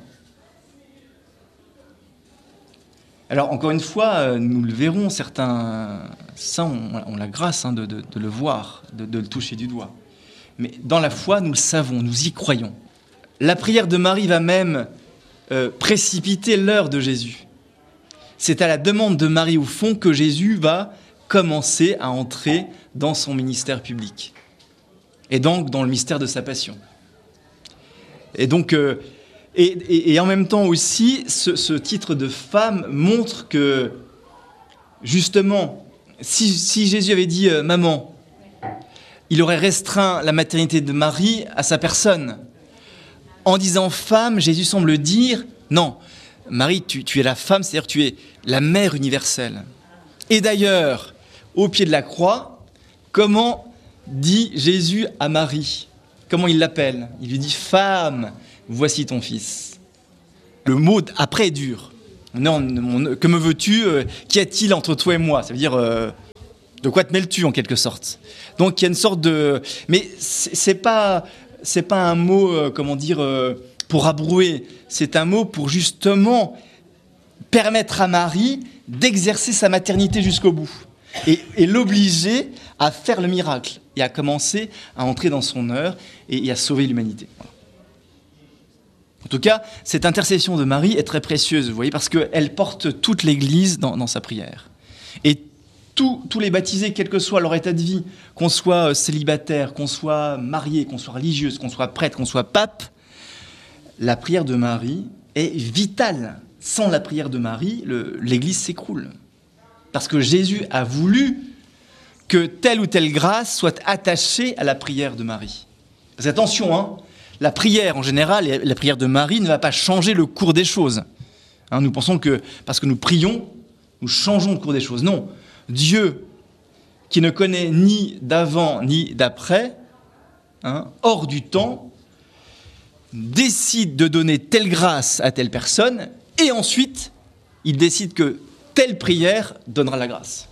A: Alors, encore une fois, nous le verrons, certains saints ont, ont la grâce hein, de, de, de le voir, de, de le toucher du doigt. Mais dans la foi, nous le savons, nous y croyons. La prière de Marie va même euh, précipiter l'heure de Jésus. C'est à la demande de Marie, au fond, que Jésus va commencer à entrer dans son ministère public. Et donc, dans le mystère de sa passion. Et donc... Euh, Et, et, et en même temps aussi, ce, ce titre de femme montre que, justement, si, si Jésus avait dit euh, « maman », il aurait restreint la maternité de Marie à sa personne. En disant « femme », Jésus semble dire « non, Marie, tu, tu es la femme, c'est-à-dire que tu es la mère universelle ». Et d'ailleurs, au pied de la croix, comment dit Jésus à Marie ? Comment il l'appelle ? Il lui dit « femme ». Voici ton fils. Le mot après est dur. On est en, on, que me veux-tu euh, Qu'y a-t-il entre toi et moi? Ça veut dire, euh, de quoi te mêles-tu en quelque sorte? Donc il y a une sorte de... Mais c'est, c'est pas, c'est pas un mot, euh, comment dire, euh, pour abrouer. C'est un mot pour justement permettre à Marie d'exercer sa maternité jusqu'au bout. Et, et l'obliger à faire le miracle et à commencer à entrer dans son heure et, et à sauver l'humanité. Voilà. En tout cas, cette intercession de Marie est très précieuse, vous voyez, parce qu'elle porte toute l'Église dans, dans sa prière. Et tous, tous les baptisés, quel que soit leur état de vie, qu'on soit célibataire, qu'on soit marié, qu'on soit religieuse, qu'on soit prêtre, qu'on soit pape, la prière de Marie est vitale. Sans la prière de Marie, le, l'Église s'écroule. Parce que Jésus a voulu que telle ou telle grâce soit attachée à la prière de Marie. Parce que attention, hein, la prière en général, et la prière de Marie ne va pas changer le cours des choses. Hein, nous pensons que parce que nous prions, nous changeons le cours des choses. Non, Dieu, qui ne connaît ni d'avant ni d'après, hein, hors du temps, décide de donner telle grâce à telle personne, et ensuite, il décide que telle prière donnera la grâce.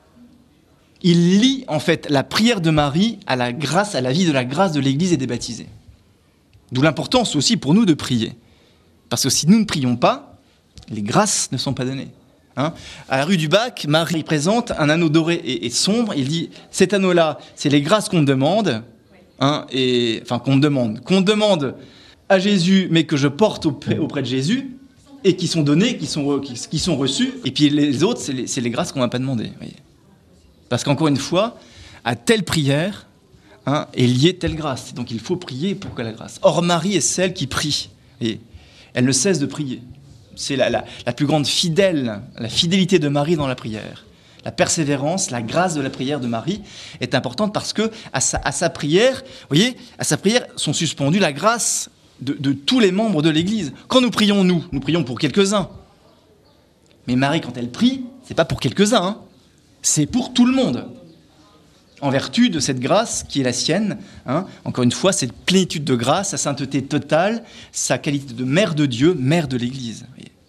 A: Il lie en fait la prière de Marie à la grâce, à la vie de la grâce de l'Église et des baptisés. D'où l'importance aussi pour nous de prier. Parce que si nous ne prions pas, les grâces ne sont pas données. Hein, à la rue du Bac, Marie présente un anneau doré et, et sombre. Il dit, cet anneau-là, c'est les grâces qu'on demande, hein, et, enfin qu'on demande, qu'on demande à Jésus, mais que je porte auprès, auprès de Jésus, et qui sont données, qui sont, qui, qui sont reçues, et puis les autres, c'est les, c'est les grâces qu'on ne m'a pas demandées. Voyez. Parce qu'encore une fois, à telle prière hein, est liée telle grâce. Donc il faut prier pour que la grâce. Or, Marie est celle qui prie. Et elle ne cesse de prier. C'est la, la, la plus grande fidèle, la fidélité de Marie dans la prière. La persévérance, la grâce de la prière de Marie est importante parce que à sa, à sa prière, vous voyez, à sa prière sont suspendues la grâce De, de tous les membres de l'Église. Quand nous prions, nous, nous prions pour quelques-uns. Mais Marie, quand elle prie, c'est pas pour quelques-uns, hein. C'est pour tout le monde. En vertu de cette grâce qui est la sienne, hein. Encore une fois, cette plénitude de grâce, sa sainteté totale, sa qualité de mère de Dieu, mère de l'Église.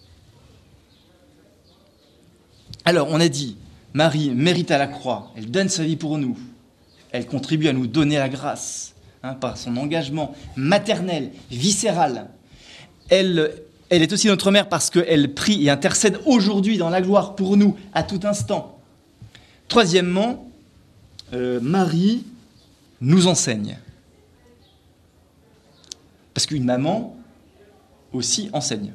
A: Alors, on a dit, Marie mérite à la croix, elle donne sa vie pour nous, elle contribue à nous donner la grâce. Hein, par son engagement maternel, viscéral. Elle, elle est aussi notre mère parce qu'elle prie et intercède aujourd'hui dans la gloire pour nous, à tout instant. Troisièmement, euh, Marie nous enseigne. Parce qu'une maman aussi enseigne.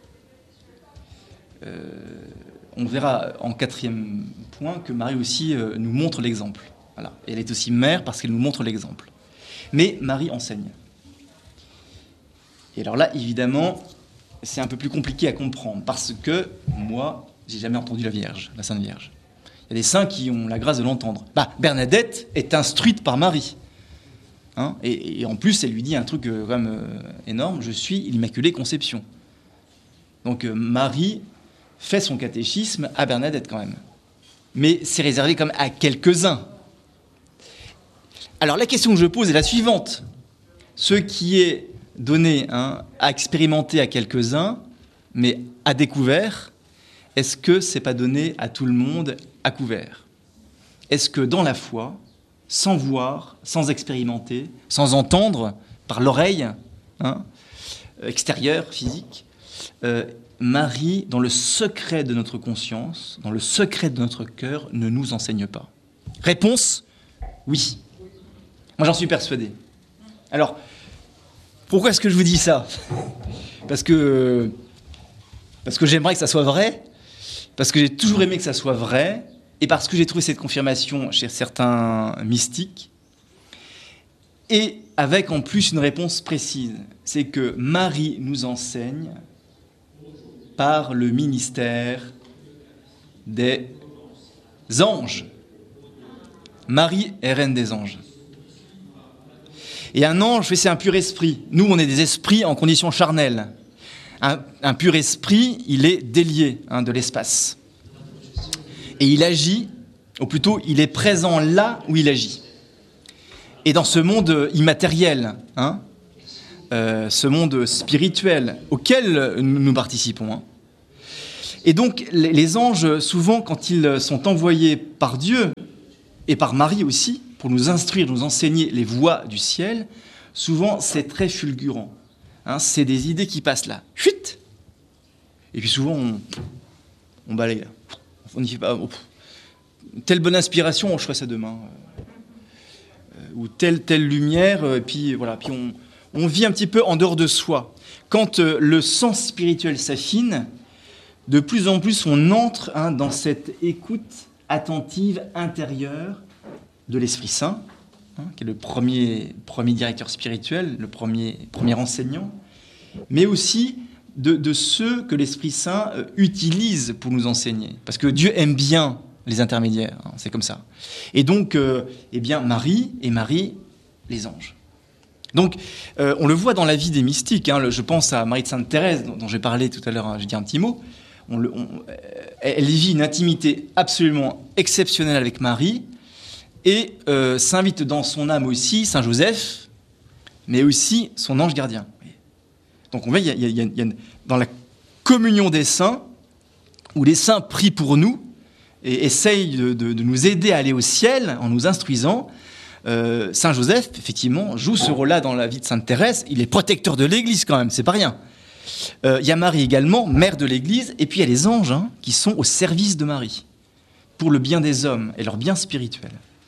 A: Euh, on verra en quatrième point que Marie aussi euh, nous montre l'exemple. Voilà. Et elle est aussi mère parce qu'elle nous montre l'exemple. Mais Marie enseigne. Et alors là, évidemment, c'est un peu plus compliqué à comprendre, parce que moi, j'ai jamais entendu la Vierge, la Sainte Vierge. Il y a des saints qui ont la grâce de l'entendre. Bah, Bernadette est instruite par Marie. Hein, et, et en plus, elle lui dit un truc euh, quand même euh, énorme, je suis l'Immaculée Conception. Donc euh, Marie fait son catéchisme à Bernadette quand même. Mais c'est réservé comme à quelques-uns. Alors la question que je pose est la suivante. Ce qui est donné hein, à expérimenter à quelques-uns, mais à découvert, est-ce que ce n'est pas donné à tout le monde à couvert? Est-ce que dans la foi, sans voir, sans expérimenter, sans entendre, par l'oreille hein, extérieure, physique, euh, Marie, dans le secret de notre conscience, dans le secret de notre cœur, ne nous enseigne pas? Réponse, oui. Moi, j'en suis persuadé. Alors, pourquoi est-ce que je vous dis ça? Parce que, parce que j'aimerais que ça soit vrai, parce que j'ai toujours aimé que ça soit vrai, et parce que j'ai trouvé cette confirmation chez certains mystiques, et avec en plus une réponse précise. C'est que Marie nous enseigne par le ministère des anges. Marie est reine des anges. Et un ange, c'est un pur esprit. Nous, on est des esprits en condition charnelle. Un, un pur esprit, il est délié hein, de l'espace. Et il agit, ou plutôt, il est présent là où il agit. Et dans ce monde immatériel, hein, euh, ce monde spirituel auquel nous participons, hein, Et donc, les, les anges, souvent, quand ils sont envoyés par Dieu, et par Marie aussi, pour nous instruire, nous enseigner les voies du ciel, souvent, c'est très fulgurant. Hein, c'est des idées qui passent là. Chut ! Et puis souvent, on, on balaye là. On n'y fait pas. Oh, telle bonne inspiration, je ferai ça demain. Euh, ou telle, telle lumière, et puis voilà. Puis on, on vit un petit peu en dehors de soi. Quand euh, le sens spirituel s'affine, de plus en plus, on entre hein, dans cette écoute attentive intérieure de l'Esprit Saint, hein, qui est le premier, premier directeur spirituel, le premier, premier enseignant, mais aussi de, de ceux que l'Esprit Saint euh, utilise pour nous enseigner. Parce que Dieu aime bien les intermédiaires, hein, c'est comme ça. Et donc, euh, eh bien, Marie et Marie, les anges. Donc, euh, on le voit dans la vie des mystiques. Hein, le, je pense à Marie de Sainte-Thérèse, dont, dont j'ai parlé tout à l'heure, hein, j'ai dit un petit mot. On le, on, elle vit une intimité absolument exceptionnelle avec Marie et euh, s'invite dans son âme aussi Saint Joseph, mais aussi son ange gardien. Donc on voit, il y a, il y a, il y a dans la communion des saints, où les saints prient pour nous et essayent de, de, de nous aider à aller au ciel en nous instruisant, euh, Saint Joseph, effectivement, joue ce rôle-là dans la vie de Sainte Thérèse. Il est protecteur de l'Église quand même, c'est pas rien. Il euh, y a Marie également, mère de l'Église, et puis il y a les anges hein, qui sont au service de Marie, pour le bien des hommes et leur bien spirituel.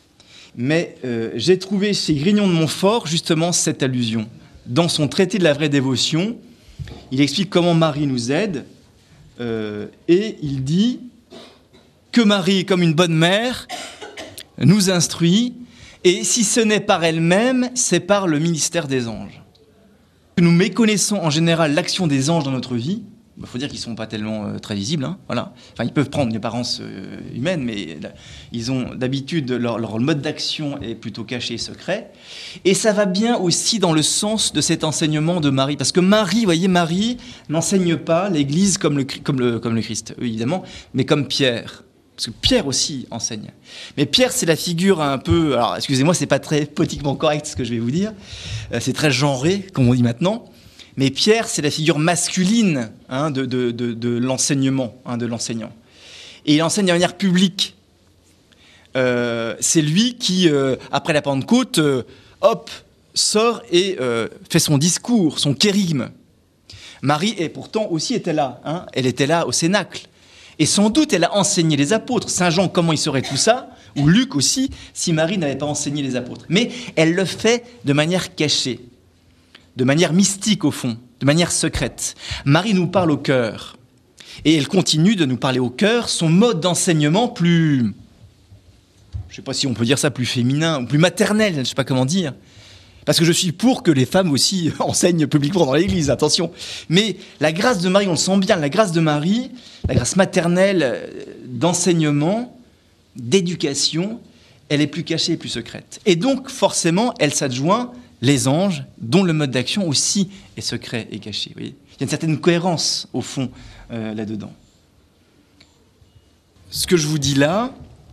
A: Mais euh, j'ai trouvé chez Grignon de Montfort justement cette allusion. Dans son traité de la vraie dévotion, il explique comment Marie nous aide, euh, et il dit que Marie, comme une bonne mère, nous instruit, et si ce n'est par elle-même, c'est par le ministère des anges. Nous méconnaissons en général l'action des anges dans notre vie. Il faut dire qu'ils ne sont pas tellement euh, très visibles. Hein, voilà. Enfin, ils peuvent prendre une apparence euh, humaine, mais là, ils ont d'habitude, leur, leur mode d'action est plutôt caché et secret. Et ça va bien aussi dans le sens de cet enseignement de Marie. Parce que Marie, vous voyez, Marie n'enseigne pas l'Église comme le, comme le, comme le Christ, évidemment, mais comme Pierre. Parce que Pierre aussi enseigne. Mais Pierre, c'est la figure un peu... Alors, excusez-moi, c'est pas très politiquement correct ce que je vais vous dire. Euh, c'est très genré, comme on dit maintenant. Mais Pierre, c'est la figure masculine hein, de, de, de, de l'enseignement, hein, de l'enseignant. Et il enseigne de manière publique. Euh, c'est lui qui, euh, après la Pentecôte, euh, hop, sort et euh, fait son discours, son kérigme. Marie, et pourtant, aussi était là. Hein, elle était là au Cénacle. Et sans doute, elle a enseigné les apôtres. Saint Jean, comment il saurait tout ça? Ou Luc aussi, si Marie n'avait pas enseigné les apôtres. Mais elle le fait de manière cachée, de manière mystique au fond, de manière secrète. Marie nous parle au cœur. Et elle continue de nous parler au cœur, son mode d'enseignement plus... Je ne sais pas si on peut dire ça, plus féminin, ou plus maternel, je ne sais pas comment dire. Parce que je suis pour que les femmes aussi enseignent publiquement dans l'Église, attention. Mais la grâce de Marie, on le sent bien, la grâce de Marie, la grâce maternelle d'enseignement, d'éducation, elle est plus cachée et plus secrète. Et donc, forcément, elle s'adjoint les anges, dont le mode d'action aussi est secret et caché. Vous voyez ? Il y a une certaine cohérence, au fond, euh, là-dedans. Ce que je vous dis là...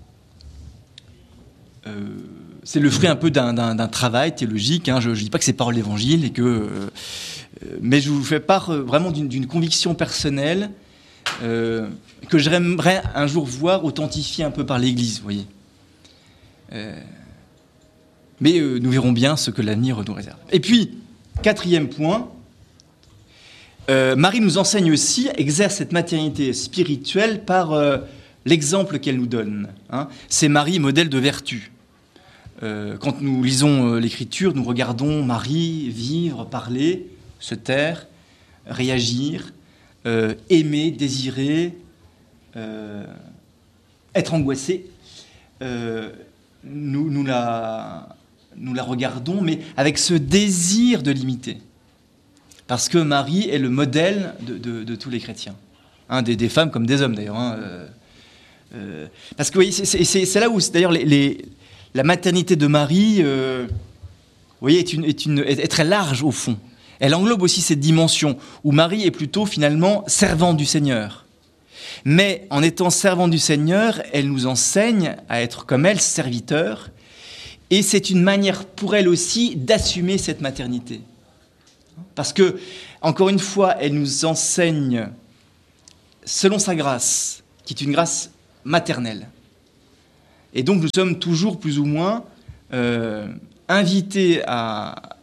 A: Euh, c'est le fruit un peu d'un, d'un, d'un travail théologique. Hein. Je ne dis pas que c'est parole d'évangile, et que, euh, mais je vous fais part euh, vraiment d'une, d'une conviction personnelle euh, que j'aimerais un jour voir authentifiée un peu par l'Église, vous voyez. Euh, mais euh, nous verrons bien ce que l'avenir nous réserve. Et puis, quatrième point, euh, Marie nous enseigne aussi, exerce cette maternité spirituelle par euh, l'exemple qu'elle nous donne. Hein. C'est Marie, modèle de vertu. Euh, quand nous lisons euh, l'Écriture, nous regardons Marie vivre, parler, se taire, réagir, euh, aimer, désirer, euh, être angoissée. Euh, nous, nous, la, nous la regardons, mais avec ce désir de l'imiter. Parce que Marie est le modèle de, de, de tous les chrétiens. Hein, des, des femmes comme des hommes, d'ailleurs. Hein, euh, euh, parce que, vous voyez, c'est, c'est, c'est là où, c'est, d'ailleurs, les... les la maternité de Marie, euh, vous voyez, est, une, est, une, est très large au fond. Elle englobe aussi cette dimension où Marie est plutôt finalement servante du Seigneur. Mais en étant servante du Seigneur, elle nous enseigne à être comme elle, serviteur. Et c'est une manière pour elle aussi d'assumer cette maternité. Parce que, encore une fois, elle nous enseigne selon sa grâce, qui est une grâce maternelle. Et donc nous sommes toujours plus ou moins euh, invités à,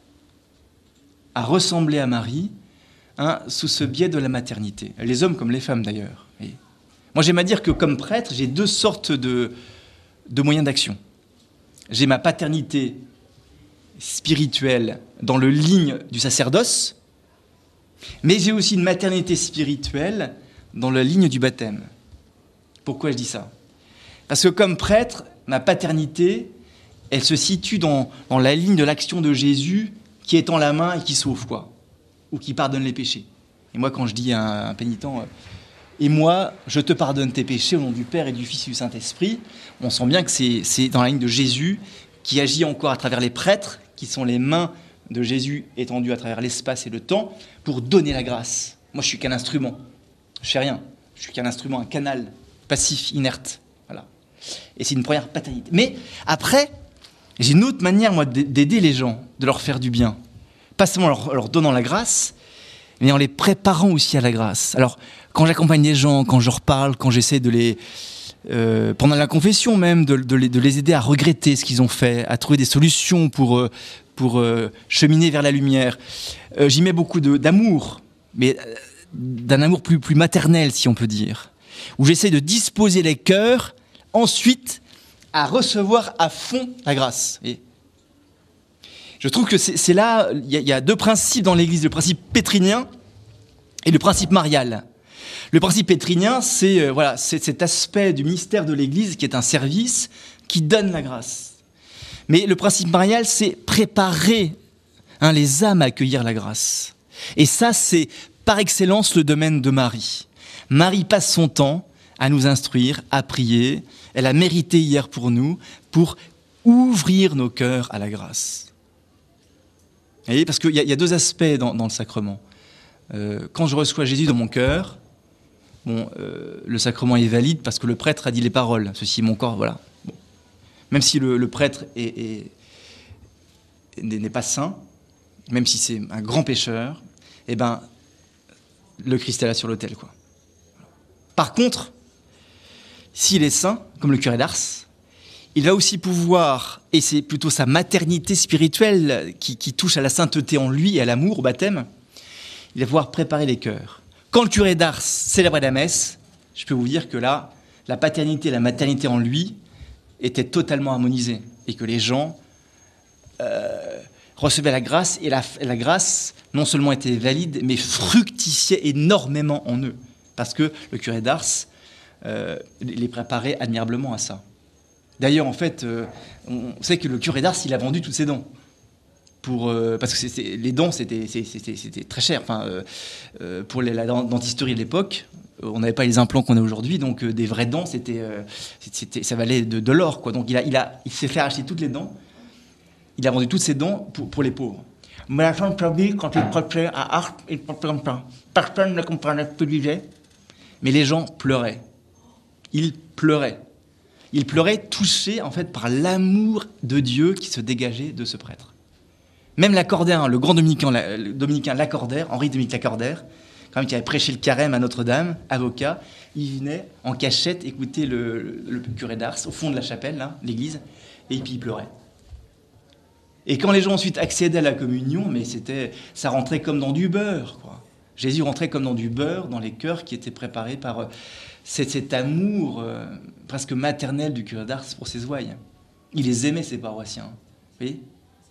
A: à ressembler à Marie, hein, sous ce biais de la maternité. Les hommes comme les femmes d'ailleurs. Et moi j'aime à dire que comme prêtre, j'ai deux sortes de, de moyens d'action. J'ai ma paternité spirituelle dans le ligne du sacerdoce, mais j'ai aussi une maternité spirituelle dans la ligne du baptême. Pourquoi je dis ça ? Parce que comme prêtre, ma paternité, elle se situe dans, dans la ligne de l'action de Jésus qui étend la main et qui sauve, quoi, ou qui pardonne les péchés. Et moi, quand je dis à un, un pénitent euh, « Et moi, je te pardonne tes péchés au nom du Père et du Fils et du Saint-Esprit », on sent bien que c'est, c'est dans la ligne de Jésus qui agit encore à travers les prêtres, qui sont les mains de Jésus étendues à travers l'espace et le temps, pour donner la grâce. Moi, je suis qu'un instrument. Je ne fais rien. Je suis qu'un instrument, un canal passif, inerte. Voilà. Et c'est une première paternité. Mais après, j'ai une autre manière, moi, d'aider les gens, de leur faire du bien. Pas seulement en leur, leur donnant la grâce, mais en les préparant aussi à la grâce. Alors, quand j'accompagne des gens, quand je leur parle, quand j'essaie de les... Euh, pendant la confession même, de, de, les, de les aider à regretter ce qu'ils ont fait, à trouver des solutions pour, euh, pour euh, cheminer vers la lumière. Euh, j'y mets beaucoup de, d'amour, mais euh, d'un amour plus, plus maternel, si on peut dire, où j'essaie de disposer les cœurs, ensuite, à recevoir à fond la grâce. Et je trouve que c'est, c'est là, il y, y a deux principes dans l'Église, le principe pétrinien et le principe marial. Le principe pétrinien, c'est, euh, voilà, c'est cet aspect du ministère de l'Église qui est un service qui donne la grâce. Mais le principe marial, c'est préparer, hein, les âmes à accueillir la grâce. Et ça, c'est par excellence le domaine de Marie. Marie passe son temps à nous instruire, à prier. Elle a mérité hier pour nous, pour ouvrir nos cœurs à la grâce. Vous voyez, parce qu'il y, y a deux aspects dans, dans le sacrement. Euh, quand je reçois Jésus dans mon cœur, bon, euh, le sacrement est valide parce que le prêtre a dit les paroles. Ceci est mon corps, voilà. Bon. Même si le, le prêtre est, est, n'est pas saint, même si c'est un grand pécheur, eh ben, le Christ est là sur l'autel, quoi. Par contre, s'il est saint, comme le curé d'Ars, il va aussi pouvoir, et c'est plutôt sa maternité spirituelle qui, qui touche à la sainteté en lui et à l'amour au baptême, il va pouvoir préparer les cœurs. Quand le curé d'Ars célébrait la messe, je peux vous dire que là, la paternité et la maternité en lui étaient totalement harmonisées et que les gens euh, recevaient la grâce et la, la grâce non seulement était valide, mais fructifiait énormément en eux. Parce que le curé d'Ars euh, les préparait admirablement à ça. D'ailleurs, en fait, euh, on sait que le curé d'Ars, il a vendu toutes ses dents. Pour, euh, parce que c'était, les dents, c'était, c'était, c'était très cher. Enfin, euh, euh, pour les, la dentisterie de l'époque, euh, on n'avait pas les implants qu'on a aujourd'hui, donc euh, des vraies dents, c'était, euh, c'était, ça valait de, de l'or, quoi. Donc il, a, il, a, il s'est fait acheter toutes les dents. Il a vendu toutes ses dents pour, pour les pauvres. Mais la chambre publique, quand il prêchait à Ars, il prêchait comme ça. Personne ne comprenait ce qu'il disait. Mais les gens pleuraient. Ils pleuraient. Ils pleuraient touchés, en fait, par l'amour de Dieu qui se dégageait de ce prêtre. Même Lacordaire, le grand dominicain, le dominicain Lacordaire, Henri-Dominique Lacordaire, quand même, qui avait prêché le carême à Notre-Dame, avocat, il venait en cachette écouter le, le, le curé d'Ars, au fond de la chapelle, là, l'église, et puis il pleurait. Et quand les gens ensuite accédaient à la communion, mais c'était, ça rentrait comme dans du beurre, quoi. Jésus rentrait comme dans du beurre dans les cœurs qui étaient préparés par euh, cet, cet amour euh, presque maternel du curé d'Ars pour ses ouailles. Il les aimait, ses paroissiens. Vous voyez ?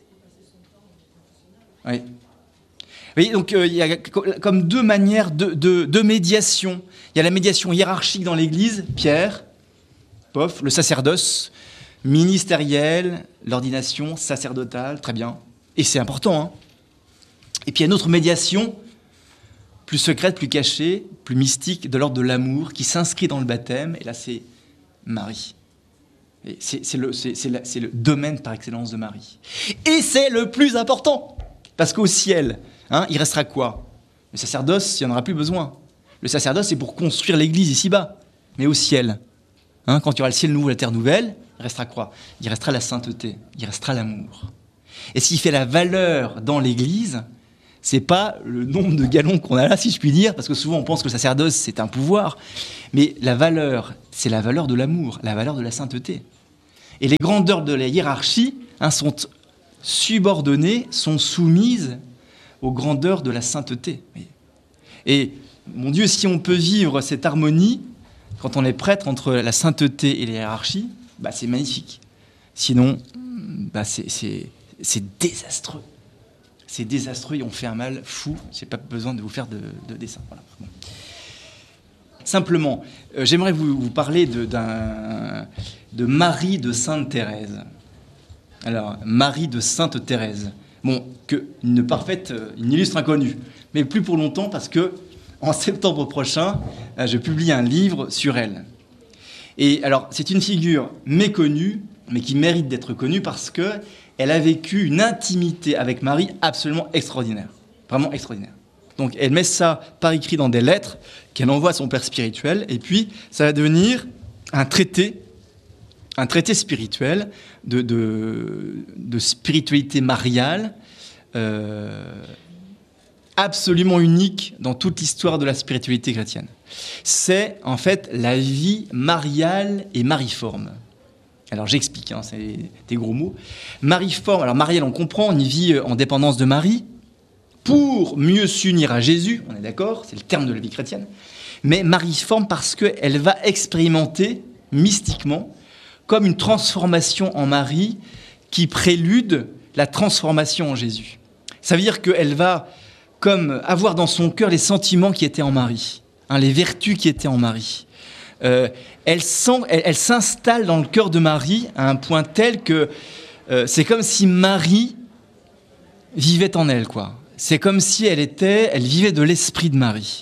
A: Oui. Vous voyez, donc euh, il y a comme deux manières de, de, de médiation. Il y a la médiation hiérarchique dans l'Église, Pierre, pof, le sacerdoce, ministériel, l'ordination sacerdotale, très bien. Et c'est important, hein. Et puis il y a une autre médiation, plus secrète, plus cachée, plus mystique, de l'ordre de l'amour, qui s'inscrit dans le baptême, et là c'est Marie. Et c'est, c'est, le, c'est, c'est, la, c'est le domaine par excellence de Marie. Et c'est le plus important, parce qu'au ciel, hein, il restera quoi ? Le sacerdoce, il n'y en aura plus besoin. Le sacerdoce, c'est pour construire l'église ici-bas, mais au ciel. Hein, quand il y aura le ciel nouveau, la terre nouvelle, il restera quoi ? Il restera la sainteté, il restera l'amour. Et ce qui fait la valeur dans l'église, C'est pas le nombre de gallons qu'on a là, si je puis dire, parce que souvent on pense que le sacerdoce c'est un pouvoir, mais la valeur, c'est la valeur de l'amour, la valeur de la sainteté. Et les grandeurs de la hiérarchie hein, sont subordonnées, sont soumises aux grandeurs de la sainteté. Et mon Dieu, si on peut vivre cette harmonie, quand on est prêtre entre la sainteté et la hiérarchie, bah, c'est magnifique. Sinon, bah, c'est, c'est, c'est désastreux. C'est désastreux et on fait un mal fou. Je n'ai pas besoin de vous faire de, de dessin. Voilà. Bon. Simplement, euh, j'aimerais vous, vous parler de, d'un, de Marie de Sainte Thérèse. Alors, Marie de Sainte Thérèse. Bon, que, une parfaite, une illustre inconnue. Mais plus pour longtemps parce que en septembre prochain, euh, je publie un livre sur elle. Et alors, c'est une figure méconnue, mais qui mérite d'être connue parce qu'elle a vécu une intimité avec Marie absolument extraordinaire. Vraiment extraordinaire. Donc, elle met ça par écrit dans des lettres qu'elle envoie à son père spirituel. Et puis, ça va devenir un traité, un traité spirituel de, de, de spiritualité mariale, euh, absolument unique dans toute l'histoire de la spiritualité chrétienne. C'est en fait la vie mariale et mariforme. Alors j'explique, hein, c'est des gros mots. Mariforme, alors mariale on comprend, on y vit en dépendance de Marie, pour mieux s'unir à Jésus, on est d'accord, c'est le terme de la vie chrétienne, mais mariforme parce qu'elle va expérimenter mystiquement comme une transformation en Marie qui prélude la transformation en Jésus. Ça veut dire qu'elle va comme avoir dans son cœur les sentiments qui étaient en Marie, hein, les vertus qui étaient en Marie. Euh, elle, sent, elle, elle s'installe dans le cœur de Marie à un point tel que euh, c'est comme si Marie vivait en elle, quoi. C'est comme si elle était, elle vivait de l'esprit de Marie.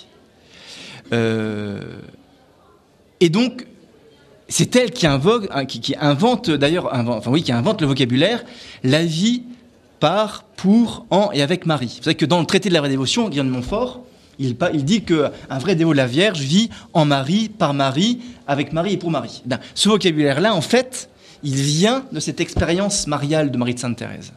A: Euh, et donc, c'est elle qui, invoque, qui, qui invente, d'ailleurs, enfin oui, qui invente le vocabulaire, la vie par, pour, en et avec Marie. Vous savez que dans le traité de la vraie dévotion, Guillaume de Montfort, il, il dit qu'un vrai dévot de la Vierge vit en Marie, par Marie, avec Marie et pour Marie. Ben, ce vocabulaire-là, en fait, il vient de cette expérience mariale de Marie de Sainte Thérèse.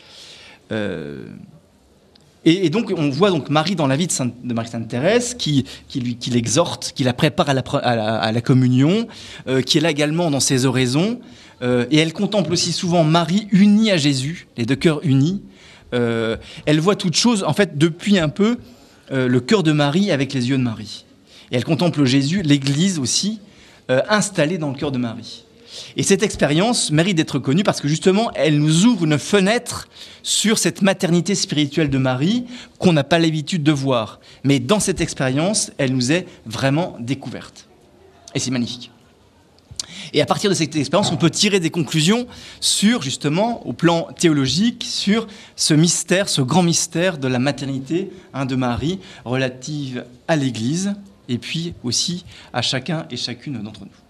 A: Euh, et, et donc, on voit donc Marie dans la vie de, Sainte, de Marie de Sainte Thérèse, qui, qui, lui, qui l'exhorte, qui la prépare à la, à la, à la communion, euh, qui est là également dans ses oraisons. Euh, et elle contemple aussi souvent Marie unie à Jésus, les deux cœurs unis. Euh, elle voit toute chose, en fait, depuis un peu, euh, le cœur de Marie avec les yeux de Marie. Et elle contemple Jésus, l'Église aussi, euh, installée dans le cœur de Marie. Et cette expérience mérite d'être connue parce que justement, elle nous ouvre une fenêtre sur cette maternité spirituelle de Marie qu'on n'a pas l'habitude de voir. Mais dans cette expérience, elle nous est vraiment découverte. Et c'est magnifique. Et à partir de cette expérience, on peut tirer des conclusions sur, justement, au plan théologique, sur ce mystère, ce grand mystère de la maternité hein, de Marie, relative à l'Église, et puis aussi à chacun et chacune d'entre nous.